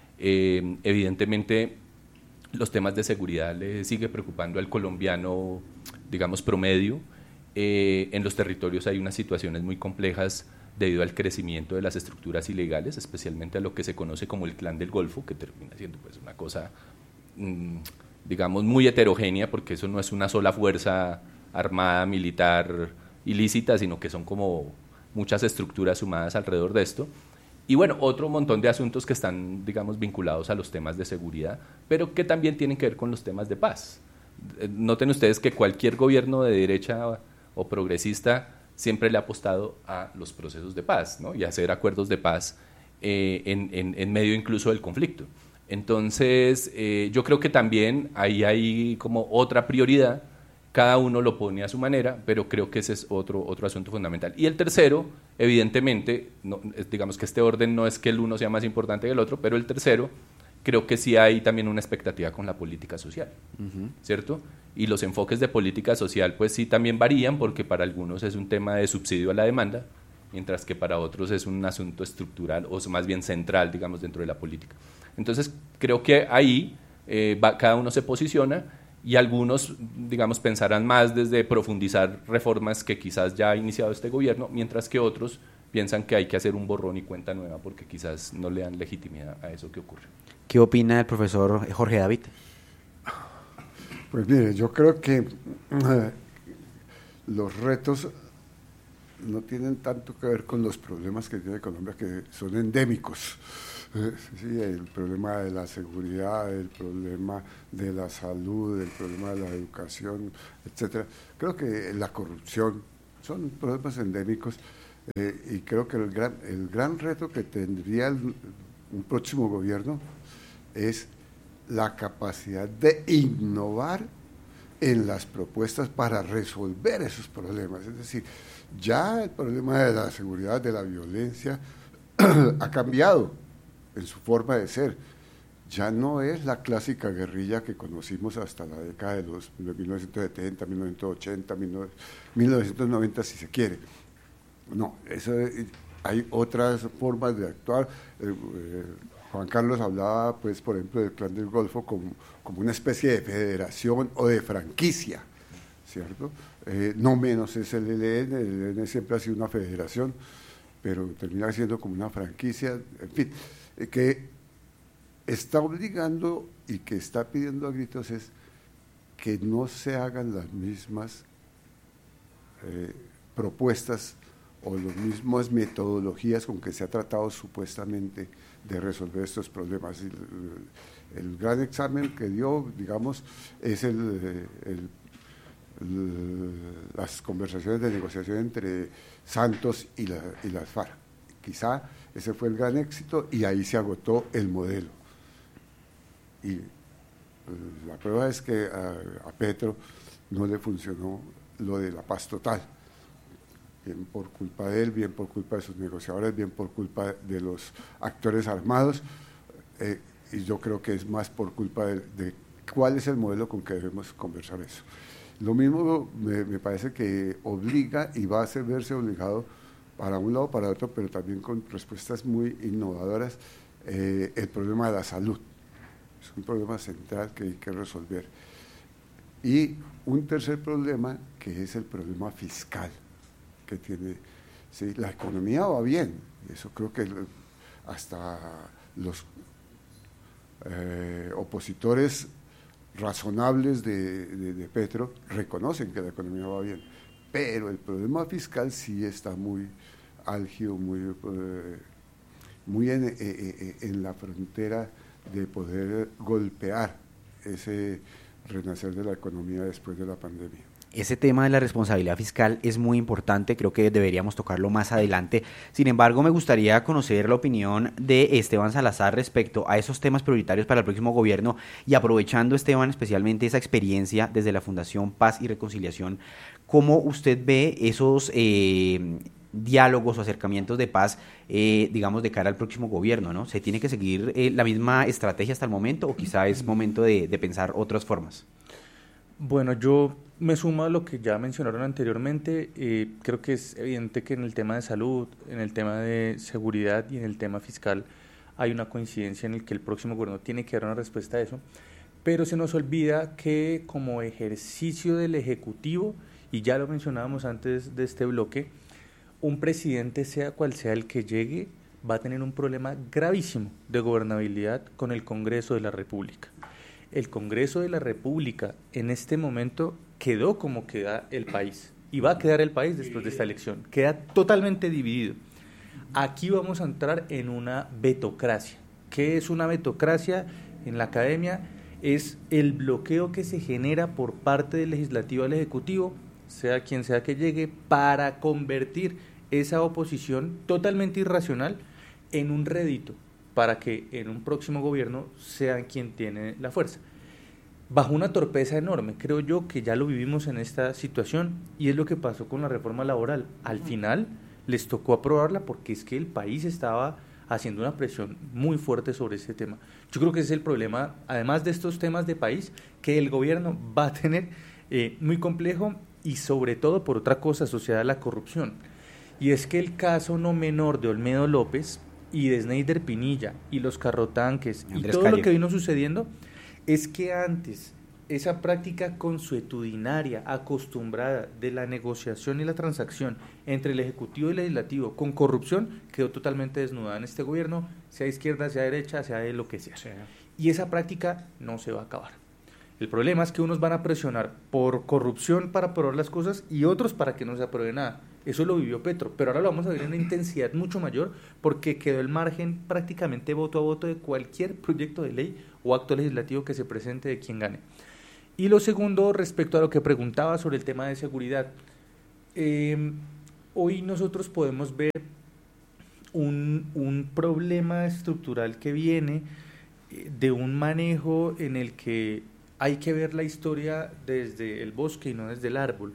Eh, evidentemente los temas de seguridad le sigue preocupando al colombiano, digamos, promedio. Eh, en los territorios hay unas situaciones muy complejas debido al crecimiento de las estructuras ilegales, especialmente a lo que se conoce como el Clan del Golfo, que termina siendo pues una cosa, mmm, digamos, muy heterogénea, porque eso no es una sola fuerza armada, militar, ilícita, sino que son como muchas estructuras sumadas alrededor de esto. Y bueno, otro montón de asuntos que están, digamos, vinculados a los temas de seguridad, pero que también tienen que ver con los temas de paz. Noten ustedes que cualquier gobierno de derecha o progresista siempre le ha apostado a los procesos de paz, ¿no? Y a hacer acuerdos de paz eh, en, en, en medio incluso del conflicto. Entonces, eh, yo creo que también ahí hay como otra prioridad. Cada uno lo pone a su manera, pero creo que ese es otro, otro asunto fundamental. Y el tercero, evidentemente, no, digamos que este orden no es que el uno sea más importante que el otro, pero el tercero, creo que sí hay también una expectativa con la política social, uh-huh. ¿cierto? Y los enfoques de política social, pues sí también varían, porque para algunos es un tema de subsidio a la demanda, mientras que para otros es un asunto estructural, o más bien central, digamos, dentro de la política. Entonces, creo que ahí eh, va, cada uno se posiciona, y algunos, digamos, pensarán más desde profundizar reformas que quizás ya ha iniciado este gobierno, mientras que otros piensan que hay que hacer un borrón y cuenta nueva porque quizás no le dan legitimidad a eso que ocurre. ¿Qué opina el profesor Jorge David? Pues mire, yo creo que eh, los retos no tienen tanto que ver con los problemas que tiene Colombia, que son endémicos. Eh, sí, el problema de la seguridad, el problema de la salud, el problema de la educación, etcétera. Creo que la corrupción son problemas endémicos eh, y creo que el gran, el gran reto que tendría el, un próximo gobierno es la capacidad de innovar en las propuestas para resolver esos problemas. Es decir, ya el problema de la seguridad, de la violencia, ha cambiado en su forma de ser. Ya no es la clásica guerrilla que conocimos hasta la década de, los, de mil novecientos setenta, mil novecientos ochenta, mil novecientos noventa, si se quiere. No, eso, hay otras formas de actuar. Eh, eh, Juan Carlos hablaba, pues, por ejemplo, del Clan del Golfo como, como una especie de federación o de franquicia, ¿cierto? Eh, no menos es el E L N, el E L N siempre ha sido una federación, pero termina siendo como una franquicia, en fin, eh, que está obligando y que está pidiendo a gritos es que no se hagan las mismas eh, propuestas o las mismas metodologías con que se ha tratado supuestamente de resolver estos problemas. El, el gran examen que dio, digamos, es el, el, el, las conversaciones de negociación entre Santos y, la, y las FARC. Quizá ese fue el gran éxito y ahí se agotó el modelo. Y la prueba es que a, a Petro no le funcionó lo de la paz total. Bien por culpa de él, bien por culpa de sus negociadores, bien por culpa de los actores armados, eh, y yo creo que es más por culpa de, de cuál es el modelo con que debemos conversar eso. Lo mismo me, me parece que obliga y va a hacer verse obligado para un lado o para otro, pero también con respuestas muy innovadoras, eh, el problema de la salud. Es un problema central que hay que resolver. Y un tercer problema, que es el problema fiscal que tiene. Sí, la economía va bien, eso creo que hasta los eh, opositores razonables de, de, de Petro reconocen que la economía va bien, pero el problema fiscal sí está muy álgido, muy, eh, muy en, eh, eh, en la frontera de poder golpear ese renacer de la economía después de la pandemia. Ese tema de la responsabilidad fiscal es muy importante, creo que deberíamos tocarlo más adelante. Sin embargo, me gustaría conocer la opinión de Esteban Salazar respecto a esos temas prioritarios para el próximo gobierno y aprovechando, Esteban, especialmente esa experiencia desde la Fundación Paz y Reconciliación, ¿cómo usted ve esos eh, diálogos o acercamientos de paz, eh, digamos, de cara al próximo gobierno, ¿no? ¿Se tiene que seguir eh, la misma estrategia hasta el momento o quizá es momento de, de pensar otras formas? Bueno, yo me sumo a lo que ya mencionaron anteriormente. Eh, creo que es evidente que en el tema de salud, en el tema de seguridad y en el tema fiscal hay una coincidencia en el que el próximo gobierno tiene que dar una respuesta a eso, pero se nos olvida que como ejercicio del Ejecutivo, y ya lo mencionábamos antes de este bloque, un presidente, sea cual sea el que llegue, va a tener un problema gravísimo de gobernabilidad con el Congreso de la República. El Congreso de la República en este momento quedó como queda el país y va a quedar el país después de esta elección, queda totalmente dividido. Aquí vamos a entrar en una vetocracia. ¿Qué es una vetocracia? En la academia es el bloqueo que se genera por parte del legislativo al ejecutivo, sea quien sea que llegue, para convertir esa oposición totalmente irracional en un rédito, para que en un próximo gobierno sean quien tiene la fuerza. Bajo una torpeza enorme, creo yo que ya lo vivimos en esta situación y es lo que pasó con la reforma laboral. Al final les tocó aprobarla porque es que el país estaba haciendo una presión muy fuerte sobre ese tema. Yo creo que ese es el problema, además de estos temas de país, que el gobierno va a tener eh, muy complejo y sobre todo por otra cosa asociada a la corrupción. Y es que el caso no menor de Olmedo López y de Sneider Pinilla y los carrotanques y todo lo que vino sucediendo es que antes esa práctica consuetudinaria acostumbrada de la negociación y la transacción entre el Ejecutivo y el Legislativo con corrupción quedó totalmente desnudada en este gobierno, sea izquierda, sea derecha, sea de lo que sea. Sí. Y esa práctica no se va a acabar. El problema es que unos van a presionar por corrupción para aprobar las cosas y otros para que no se apruebe nada. Eso lo vivió Petro, pero ahora lo vamos a ver en una intensidad mucho mayor porque quedó el margen prácticamente voto a voto de cualquier proyecto de ley o acto legislativo que se presente de quien gane. Y lo segundo, respecto a lo que preguntaba sobre el tema de seguridad. Eh, hoy nosotros podemos ver un, un problema estructural que viene de un manejo en el que hay que ver la historia desde el bosque y no desde el árbol.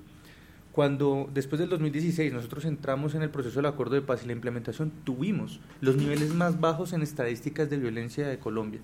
Cuando después del dos mil dieciséis nosotros entramos en el proceso del acuerdo de paz y la implementación, tuvimos los niveles más bajos en estadísticas de violencia de Colombia.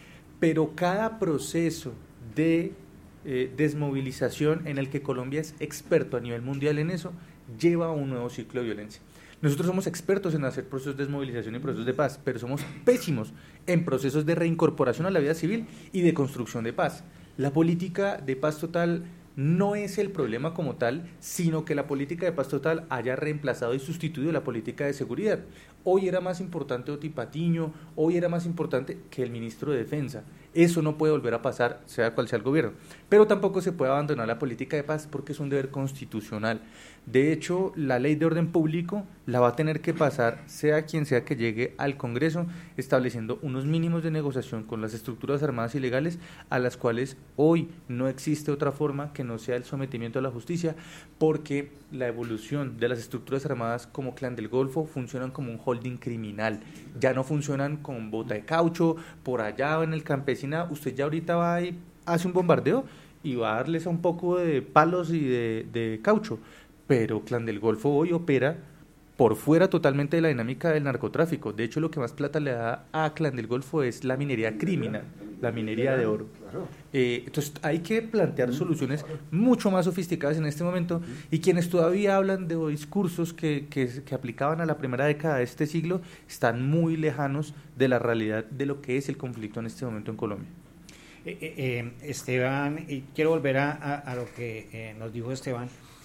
Pero cada proceso de eh, desmovilización en el que Colombia es experto a nivel mundial en eso, lleva a un nuevo ciclo de violencia. Nosotros somos expertos en hacer procesos de desmovilización y procesos de paz, pero somos pésimos en procesos de reincorporación a la vida civil y de construcción de paz. La política de paz total no es el problema como tal, sino que la política de paz total haya reemplazado y sustituido la política de seguridad. Hoy era más importante Oti Patiño, hoy era más importante que el ministro de Defensa. Eso no puede volver a pasar, sea cual sea el gobierno. Pero tampoco se puede abandonar la política de paz porque es un deber constitucional. De hecho, la ley de orden público la va a tener que pasar, sea quien sea que llegue al Congreso, estableciendo unos mínimos de negociación con las estructuras armadas ilegales, a las cuales hoy no existe otra forma que no sea el sometimiento a la justicia, porque la evolución de las estructuras armadas como Clan del Golfo funcionan como un holding criminal. Ya no funcionan con bota de caucho, por allá en el campesinado. Usted ya ahorita va y hace un bombardeo y va a darles a un poco de palos y de, de caucho. Pero Clan del Golfo hoy opera por fuera totalmente de la dinámica del narcotráfico. De hecho, lo que más plata le da a Clan del Golfo es la minería criminal, la minería de oro. Eh, entonces, hay que plantear soluciones mucho más sofisticadas en este momento, y quienes todavía hablan de discursos que, que, que aplicaban a la primera década de este siglo están muy lejanos de la realidad de lo que es el conflicto en este momento en Colombia. Eh, eh, Esteban, y quiero volver a, a, a lo que eh, nos dijo Esteban.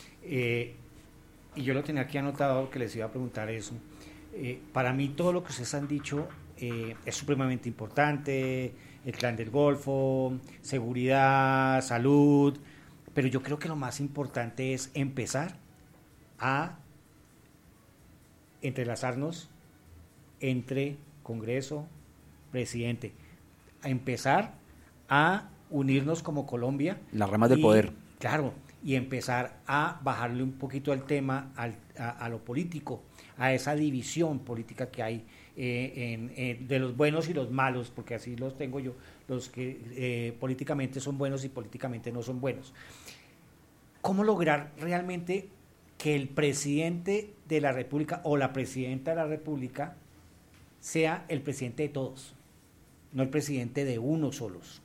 Eh, y yo lo tenía aquí anotado que les iba a preguntar eso. Eh, para mí todo lo que ustedes han dicho eh, es supremamente importante, el Clan del Golfo, seguridad, salud, pero yo creo que lo más importante es empezar a entrelazarnos entre Congreso, presidente, a empezar a unirnos como Colombia. Las ramas del poder. Claro, y empezar a bajarle un poquito al tema, al, a, a lo político, a esa división política que hay eh, en, en, de los buenos y los malos, porque así los tengo yo, los que eh, políticamente son buenos y políticamente no son buenos. ¿Cómo lograr realmente que el presidente de la República o la presidenta de la República sea el presidente de todos, no el presidente de unos solos,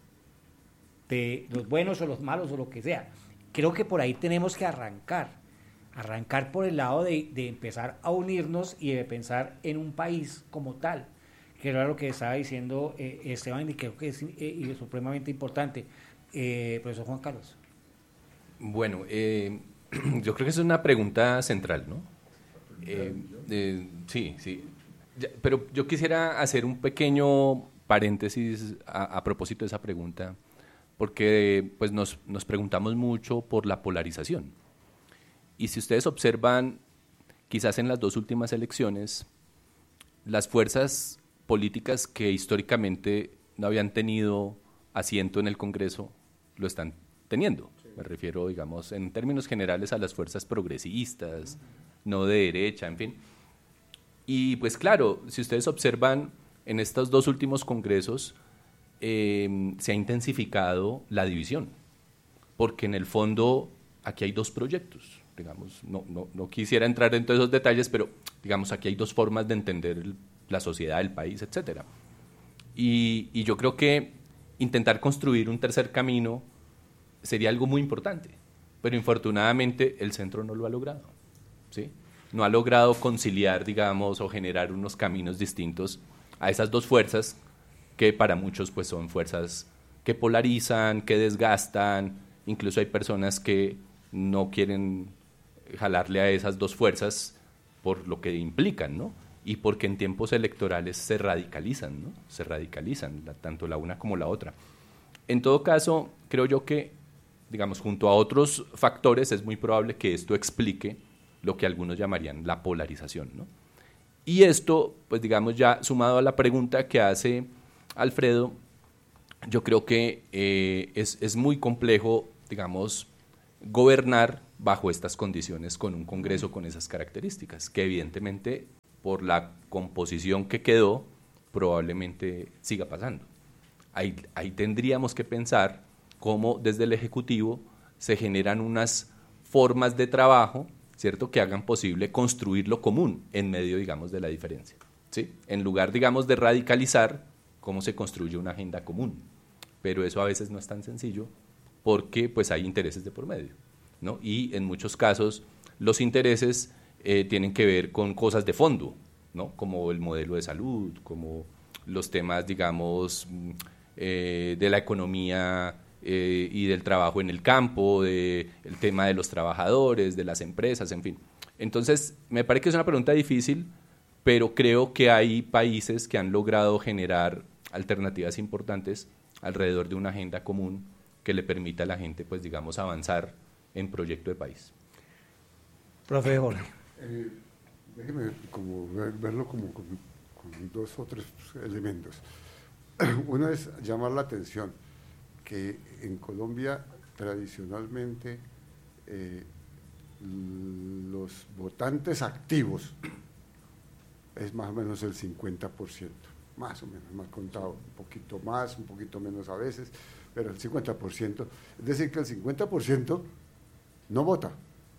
de los buenos o los malos o lo que sea? Creo que por ahí tenemos que arrancar, arrancar por el lado de, de empezar a unirnos y de pensar en un país como tal, que era lo que estaba diciendo eh, Esteban, y creo que es eh, supremamente importante. Eh, profesor Juan Carlos. Bueno, eh, yo creo que es una pregunta central, ¿no? Eh, eh, sí, sí. Ya, pero yo quisiera hacer un pequeño paréntesis a, a propósito de esa pregunta, porque pues nos, nos preguntamos mucho por la polarización. Y si ustedes observan, quizás en las dos últimas elecciones, las fuerzas políticas que históricamente no habían tenido asiento en el Congreso, lo están teniendo. Me refiero, digamos, en términos generales a las fuerzas progresistas, no de derecha, en fin. Y pues claro, si ustedes observan, en estos dos últimos congresos, Eh, se ha intensificado la división, porque en el fondo aquí hay dos proyectos, digamos, no, no, no quisiera entrar en todos esos detalles, pero digamos aquí hay dos formas de entender el, la sociedad, el país, etcétera. Y, y yo creo que intentar construir un tercer camino sería algo muy importante, pero infortunadamente el centro no lo ha logrado, ¿sí? No ha logrado conciliar, digamos, o generar unos caminos distintos a esas dos fuerzas que para muchos pues son fuerzas que polarizan, que desgastan. Incluso hay personas que no quieren jalarle a esas dos fuerzas por lo que implican, ¿no? Y porque en tiempos electorales se radicalizan, ¿no? Se radicalizan, la, tanto la una como la otra. En todo caso, creo yo que, digamos, junto a otros factores, es muy probable que esto explique lo que algunos llamarían la polarización, ¿no? Y esto, pues digamos, ya sumado a la pregunta que hace Alfredo, yo creo que eh, es, es muy complejo, digamos, gobernar bajo estas condiciones con un Congreso con esas características, que evidentemente por la composición que quedó probablemente siga pasando. Ahí, ahí tendríamos que pensar cómo desde el Ejecutivo se generan unas formas de trabajo, ¿cierto?, que hagan posible construir lo común en medio, digamos, de la diferencia, ¿sí? En lugar, digamos, de radicalizar cómo se construye una agenda común. Pero eso a veces no es tan sencillo porque pues hay intereses de por medio, ¿no? Y en muchos casos los intereses eh, tienen que ver con cosas de fondo, ¿no? Como el modelo de salud, como los temas, digamos, eh, de la economía eh, y del trabajo en el campo, de, el tema de los trabajadores, de las empresas, en fin. Entonces, me parece que es una pregunta difícil, pero creo que hay países que han logrado generar alternativas importantes alrededor de una agenda común que le permita a la gente, pues digamos, avanzar en proyecto de país. Profe Jorge. Eh, déjeme como ver, verlo como con, con dos o tres elementos. Uno es llamar la atención que en Colombia tradicionalmente eh, los votantes activos es más o menos el cincuenta por ciento, más o menos, más contado, un poquito más, un poquito menos a veces, pero el cincuenta por ciento, es decir, que el cincuenta por ciento no vota.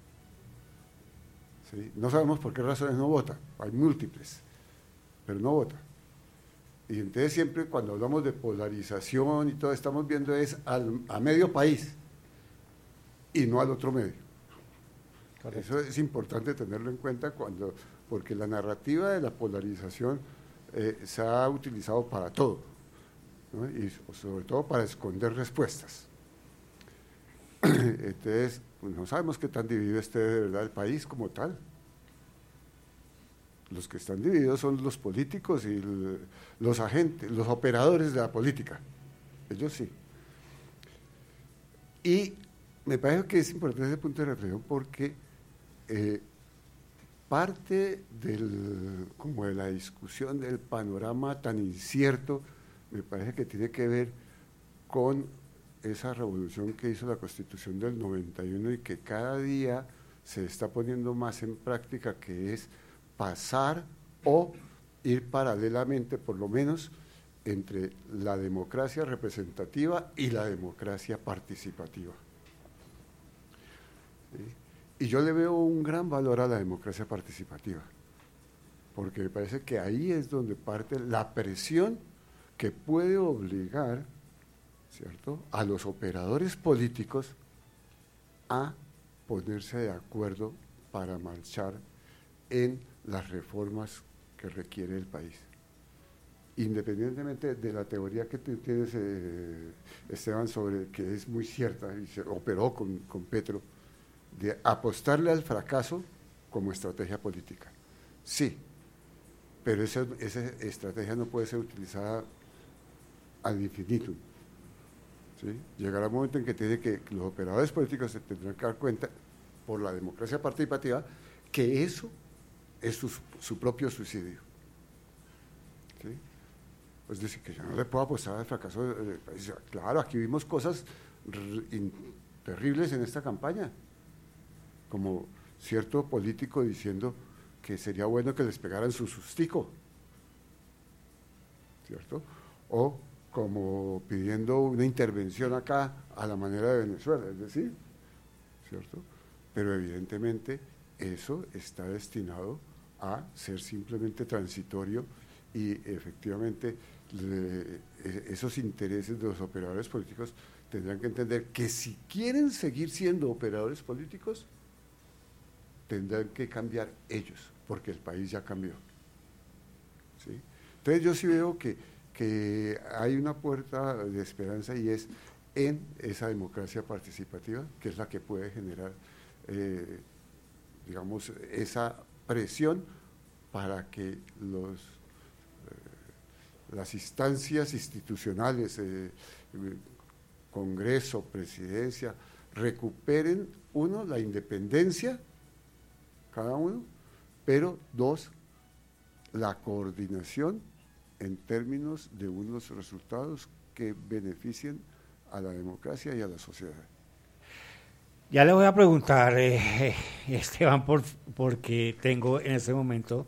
¿Sí? No sabemos por qué razones no vota, hay múltiples, pero no vota. Y entonces siempre cuando hablamos de polarización y todo, estamos viendo es al, a medio país y no al otro medio. Correcto. Eso es importante tenerlo en cuenta cuando, porque la narrativa de la polarización eh, se ha utilizado para todo, ¿no? Y sobre todo para esconder respuestas. Entonces, pues no sabemos qué tan dividido esté de verdad el país como tal. Los que están divididos son los políticos y el, los agentes, los operadores de la política. Ellos sí. Y me parece que es importante ese punto de reflexión porque eh, parte del, como de la discusión del panorama tan incierto, me parece que tiene que ver con esa revolución que hizo la Constitución del noventa y uno y que cada día se está poniendo más en práctica, que es pasar o ir paralelamente, por lo menos, entre la democracia representativa y la democracia participativa. ¿Sí? Y yo le veo un gran valor a la democracia participativa, porque me parece que ahí es donde parte la presión que puede obligar, ¿cierto?, a los operadores políticos a ponerse de acuerdo para marchar en las reformas que requiere el país. Independientemente de la teoría que tú tienes, eh, Esteban, sobre que es muy cierta y se operó con, con Petro, de apostarle al fracaso como estrategia política. Sí, pero esa, esa estrategia no puede ser utilizada ad infinitum. ¿Sí? Llegará un momento en que tiene que los operadores políticos se tendrán que dar cuenta, por la democracia participativa, que eso es su, su propio suicidio. ¿Sí? Es decir, que yo no le puedo apostar al fracaso del país. Claro, aquí vimos cosas terribles en esta campaña, como cierto político diciendo que sería bueno que les pegaran su sustico, ¿cierto? O como pidiendo una intervención acá a la manera de Venezuela, es decir, ¿cierto? Pero evidentemente eso está destinado a ser simplemente transitorio y efectivamente le, esos intereses de los operadores políticos tendrán que entender que si quieren seguir siendo operadores políticos, tendrán que cambiar ellos, porque el país ya cambió. ¿Sí? Entonces yo sí veo que, que hay una puerta de esperanza y es en esa democracia participativa, que es la que puede generar, eh, digamos, esa presión para que los, eh, las instancias institucionales, eh, Congreso, Presidencia, recuperen, uno, la independencia, cada uno, pero dos, la coordinación en términos de unos resultados que beneficien a la democracia y a la sociedad. Ya le voy a preguntar, eh, Esteban, por, porque tengo en este momento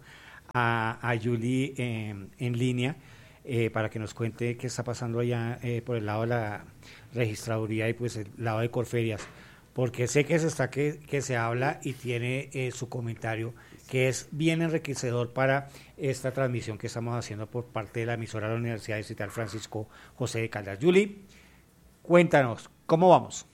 a, a Julie eh, en línea eh, para que nos cuente qué está pasando allá eh, por el lado de la registraduría y pues el lado de Corferias, porque sé que se está que, que se habla y tiene eh, su comentario que es bien enriquecedor para esta transmisión que estamos haciendo por parte de la emisora de la Universidad Distrital Francisco José de Caldas. Julie, cuéntanos, ¿cómo vamos?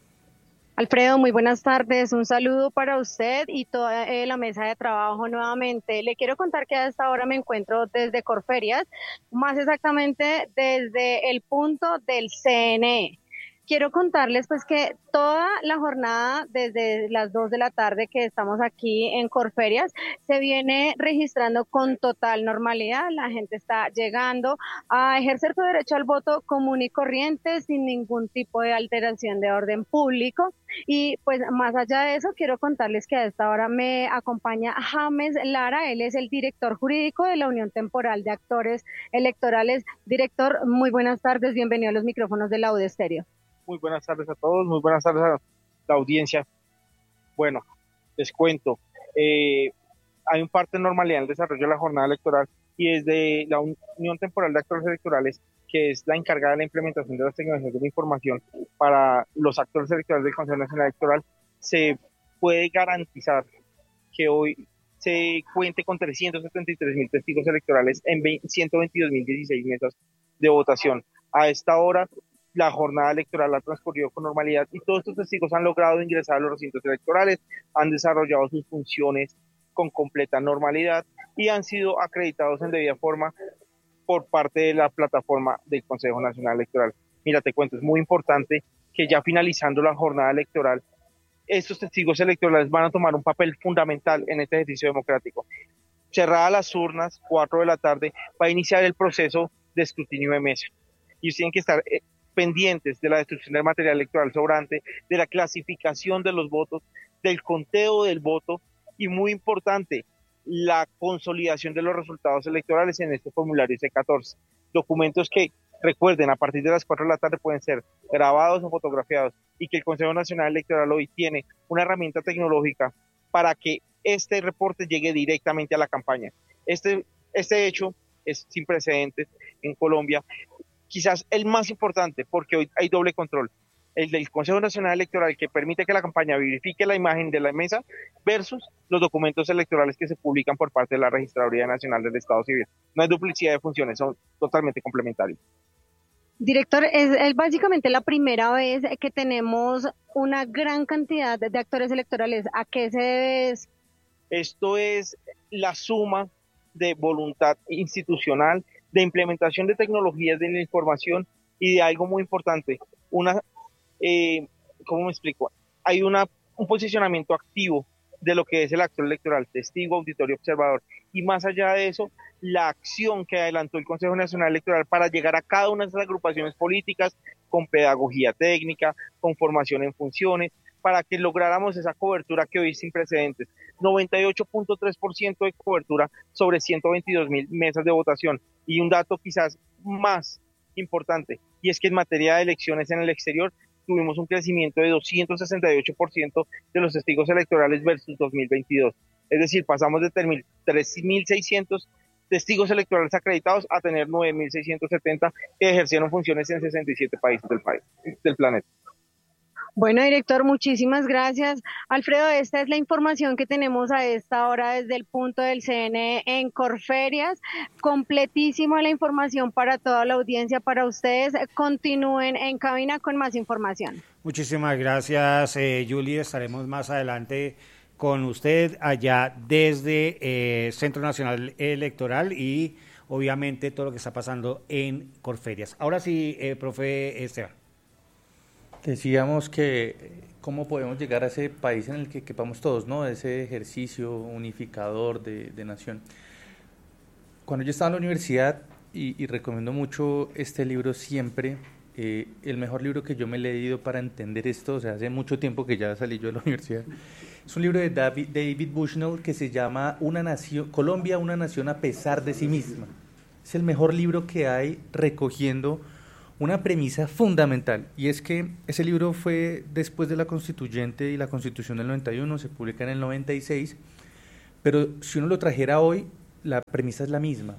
Alfredo, muy buenas tardes, un saludo para usted y toda eh, la mesa de trabajo nuevamente. Le quiero contar que a esta hora me encuentro desde Corferias, más exactamente desde el punto del C N E. Quiero contarles pues que toda la jornada desde las dos de la tarde que estamos aquí en Corferias se viene registrando con total normalidad. La gente está llegando a ejercer su derecho al voto común y corriente sin ningún tipo de alteración de orden público. Y pues más allá de eso, quiero contarles que a esta hora me acompaña James Lara. Él es el director jurídico de la Unión Temporal de Actores Electorales. Director, muy buenas tardes, bienvenido a los micrófonos de la U D Estéreo. Muy buenas tardes a todos, muy buenas tardes a la audiencia. Bueno, les cuento, eh, hay un parte de normalidad en el desarrollo de la jornada electoral y desde la Unión Temporal de Actores Electorales, que es la encargada de la implementación de las tecnologías de la información para los actores electorales del Consejo Nacional Electoral, se puede garantizar que hoy se cuente con trescientos setenta y tres mil testigos electorales en ciento veintidós mil dieciséis mesas de votación. A esta hora, la jornada electoral ha transcurrido con normalidad y todos estos testigos han logrado ingresar a los recintos electorales, han desarrollado sus funciones con completa normalidad y han sido acreditados en debida forma por parte de la plataforma del Consejo Nacional Electoral. Mira, te cuento, es muy importante que ya finalizando la jornada electoral, estos testigos electorales van a tomar un papel fundamental en este ejercicio democrático. Cerradas las urnas, cuatro de la tarde, va a iniciar el proceso de escrutinio de mesa. Y tienen que estar eh, pendientes de la destrucción del material electoral sobrante, de la clasificación de los votos, del conteo del voto y, muy importante, la consolidación de los resultados electorales en este formulario C catorce. Documentos que, recuerden, a partir de las cuatro de la tarde pueden ser grabados o fotografiados y que el Consejo Nacional Electoral hoy tiene una herramienta tecnológica para que este reporte llegue directamente a la campaña. Este, este hecho es sin precedentes en Colombia. Quizás el más importante, porque hoy hay doble control, el del Consejo Nacional Electoral, que permite que la campaña verifique la imagen de la mesa, versus los documentos electorales que se publican por parte de la Registraduría Nacional del Estado Civil. No hay duplicidad de funciones, son totalmente complementarios. Director, es, es básicamente la primera vez que tenemos una gran cantidad de actores electorales. ¿A qué se debe eso? Esto es la suma de voluntad institucional, de implementación de tecnologías de la información y de algo muy importante, una, eh, ¿cómo me explico? Hay una, un posicionamiento activo de lo que es el actor electoral, testigo, auditorio, observador, y más allá de eso, la acción que adelantó el Consejo Nacional Electoral para llegar a cada una de esas agrupaciones políticas con pedagogía técnica, con formación en funciones, para que lográramos esa cobertura que hoy es sin precedentes. noventa y ocho punto tres por ciento de cobertura sobre ciento veintidós mil mesas de votación. Y un dato quizás más importante, y es que en materia de elecciones en el exterior tuvimos un crecimiento de doscientos sesenta y ocho por ciento de los testigos electorales versus dos mil veintidós. Es decir, pasamos de tener tres mil seiscientos testigos electorales acreditados a tener nueve mil seiscientos setenta que ejercieron funciones en sesenta y siete países del país, del planeta. Bueno, director, muchísimas gracias. Alfredo, esta es la información que tenemos a esta hora desde el punto del C N E en Corferias. Completísima la información para toda la audiencia, para ustedes. Continúen en cabina con más información. Muchísimas gracias, eh, Julie. Estaremos más adelante con usted allá desde eh, Centro Nacional Electoral y obviamente todo lo que está pasando en Corferias. Ahora sí, eh, profe Esteban. Decíamos que cómo podemos llegar a ese país en el que quepamos todos, ¿no? Ese ejercicio unificador de, de nación. Cuando yo estaba en la universidad, y, y recomiendo mucho este libro siempre, eh, el mejor libro que yo me he leído para entender esto, o sea, hace mucho tiempo que ya salí yo de la universidad. Es un libro de David, David Bushnell que se llama una nación, Colombia, una nación a pesar de sí misma. Es el mejor libro que hay recogiendo una premisa fundamental, y es que ese libro fue después de la Constituyente y la Constitución del noventa y uno, se publica en el noventa y seis, pero si uno lo trajera hoy, la premisa es la misma.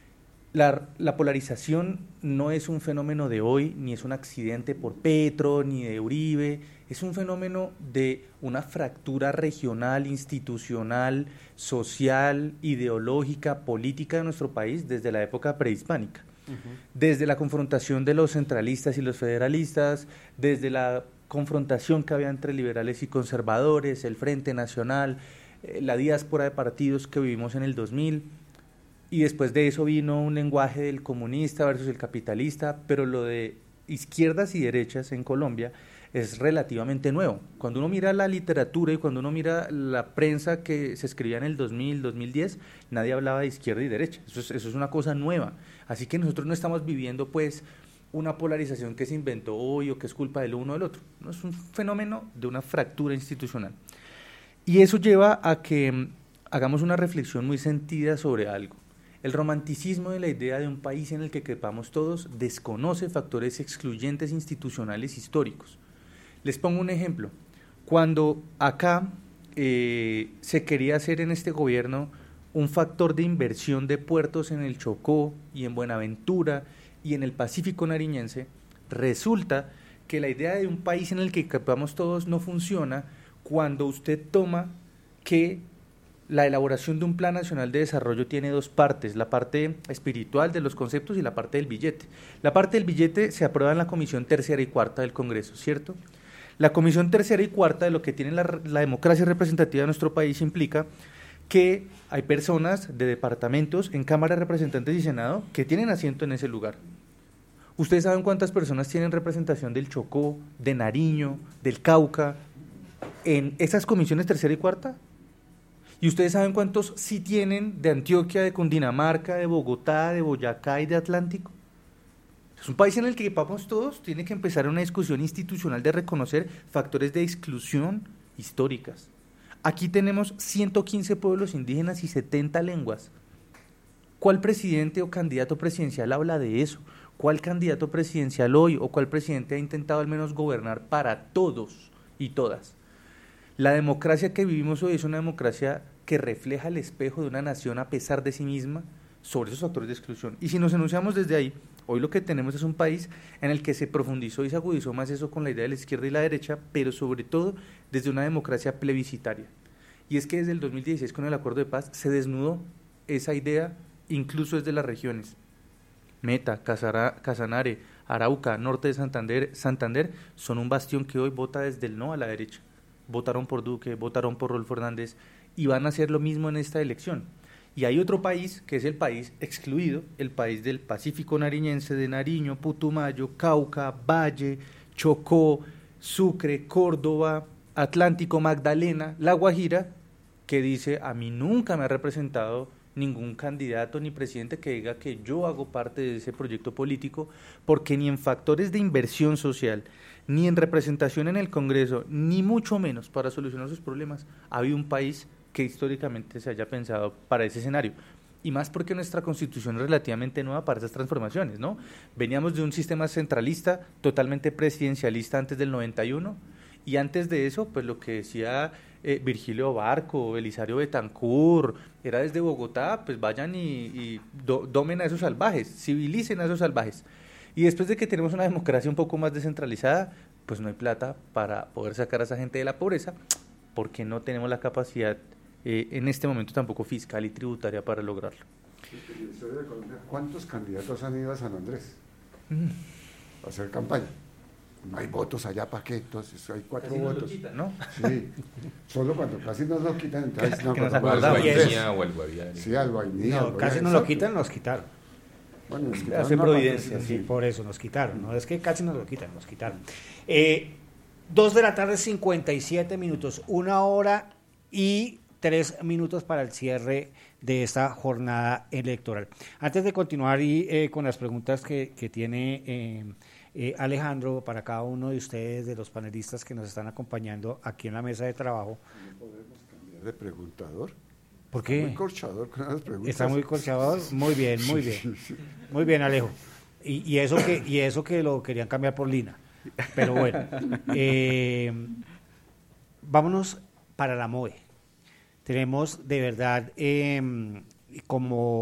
La, la polarización no es un fenómeno de hoy, ni es un accidente por Petro, ni de Uribe, es un fenómeno de una fractura regional, institucional, social, ideológica, política de nuestro país desde la época prehispánica. Uh-huh. Desde la confrontación de los centralistas y los federalistas, desde la confrontación que había entre liberales y conservadores, el Frente Nacional, eh, la diáspora de partidos que vivimos en el dos mil, y después de eso vino un lenguaje del comunista versus el capitalista, pero lo de izquierdas y derechas en Colombia es relativamente nuevo. Cuando uno mira la literatura y cuando uno mira la prensa que se escribía en el dos mil, dos mil diez, nadie hablaba de izquierda y derecha. Eso es, eso es una cosa nueva. Así que nosotros no estamos viviendo pues una polarización que se inventó hoy o que es culpa del uno o del otro. No, es un fenómeno de una fractura institucional. Y eso lleva a que hagamos una reflexión muy sentida sobre algo. El romanticismo de la idea de un país en el que quepamos todos desconoce factores excluyentes institucionales históricos. Les pongo un ejemplo. Cuando acá eh, se quería hacer en este gobierno un factor de inversión de puertos en el Chocó y en Buenaventura y en el Pacífico nariñense, resulta que la idea de un país en el que quepamos todos no funciona cuando usted toma que la elaboración de un Plan Nacional de Desarrollo tiene dos partes, la parte espiritual de los conceptos y la parte del billete. La parte del billete se aprueba en la Comisión Tercera y Cuarta del Congreso, ¿cierto? La Comisión Tercera y Cuarta de lo que tiene la, la democracia representativa de nuestro país implica que hay personas de departamentos en Cámara de Representantes y Senado que tienen asiento en ese lugar. ¿Ustedes saben cuántas personas tienen representación del Chocó, de Nariño, del Cauca, en esas comisiones Tercera y Cuarta? ¿Y ustedes saben cuántos sí tienen de Antioquia, de Cundinamarca, de Bogotá, de Boyacá y de Atlántico? Es un país en el que vamos todos, tiene que empezar una discusión institucional de reconocer factores de exclusión históricas. Aquí tenemos ciento quince pueblos indígenas y setenta lenguas. ¿Cuál presidente o candidato presidencial habla de eso? ¿Cuál candidato presidencial hoy o cuál presidente ha intentado al menos gobernar para todos y todas? La democracia que vivimos hoy es una democracia que refleja el espejo de una nación a pesar de sí misma sobre esos factores de exclusión. Y si nos enunciamos desde ahí, hoy lo que tenemos es un país en el que se profundizó y se agudizó más eso con la idea de la izquierda y la derecha, pero sobre todo desde una democracia plebiscitaria. Y es que desde el dos mil dieciséis con el Acuerdo de Paz se desnudó esa idea incluso desde las regiones. Meta, Casara, Casanare, Arauca, norte de Santander, Santander son un bastión que hoy vota desde el no a la derecha. Votaron por Duque, votaron por Rodolfo Hernández y van a hacer lo mismo en esta elección. Y hay otro país que es el país excluido, el país del Pacífico nariñense, de Nariño, Putumayo, Cauca, Valle, Chocó, Sucre, Córdoba, Atlántico, Magdalena, La Guajira, que dice: a mí nunca me ha representado ningún candidato ni presidente que diga que yo hago parte de ese proyecto político, porque ni en factores de inversión social, ni en representación en el Congreso, ni mucho menos para solucionar sus problemas, ha habido un país que históricamente se haya pensado para ese escenario. Y más porque nuestra Constitución es relativamente nueva para esas transformaciones, ¿no? Veníamos de un sistema centralista, totalmente presidencialista antes del noventa y uno, y antes de eso, pues lo que decía eh, Virgilio Barco, Belisario Betancur, era desde Bogotá, pues vayan y, y do, domen a esos salvajes, civilicen a esos salvajes. Y después de que tenemos una democracia un poco más descentralizada, pues no hay plata para poder sacar a esa gente de la pobreza, porque no tenemos la capacidad eh, en este momento tampoco fiscal y tributaria para lograrlo. ¿Cuántos candidatos han ido a San Andrés Mm. a hacer campaña? No hay votos allá, ¿para qué? Entonces hay cuatro Casi nos votos. lo quitan, ¿no? Sí, solo cuando casi nos lo quitan, entonces Que no, nos cuando- O al acordamos. Guainía o al Guaviare. Sí, al Guainí. No, casi nos lo quitan, nos quitaron. Bueno, nos Hace quitaron una Providencia, parte, Sí, por eso nos quitaron. No es que casi nos lo quitan, nos quitaron. Eh, dos de la tarde, cincuenta y siete minutos. Una hora y tres minutos para el cierre de esta jornada electoral. Antes de continuar y, eh, con las preguntas que, que tiene eh, eh, Alejandro, para cada uno de ustedes, de los panelistas que nos están acompañando aquí en la mesa de trabajo. ¿No podemos cambiar de preguntador? ¿Por qué? Está muy corchador con las preguntas. Está muy corchador. Muy bien, muy bien. Muy bien, Alejo. Y, y, eso que, y eso que lo querían cambiar por Lina. Pero bueno. Eh, vámonos para la M O E. Tenemos de verdad eh, como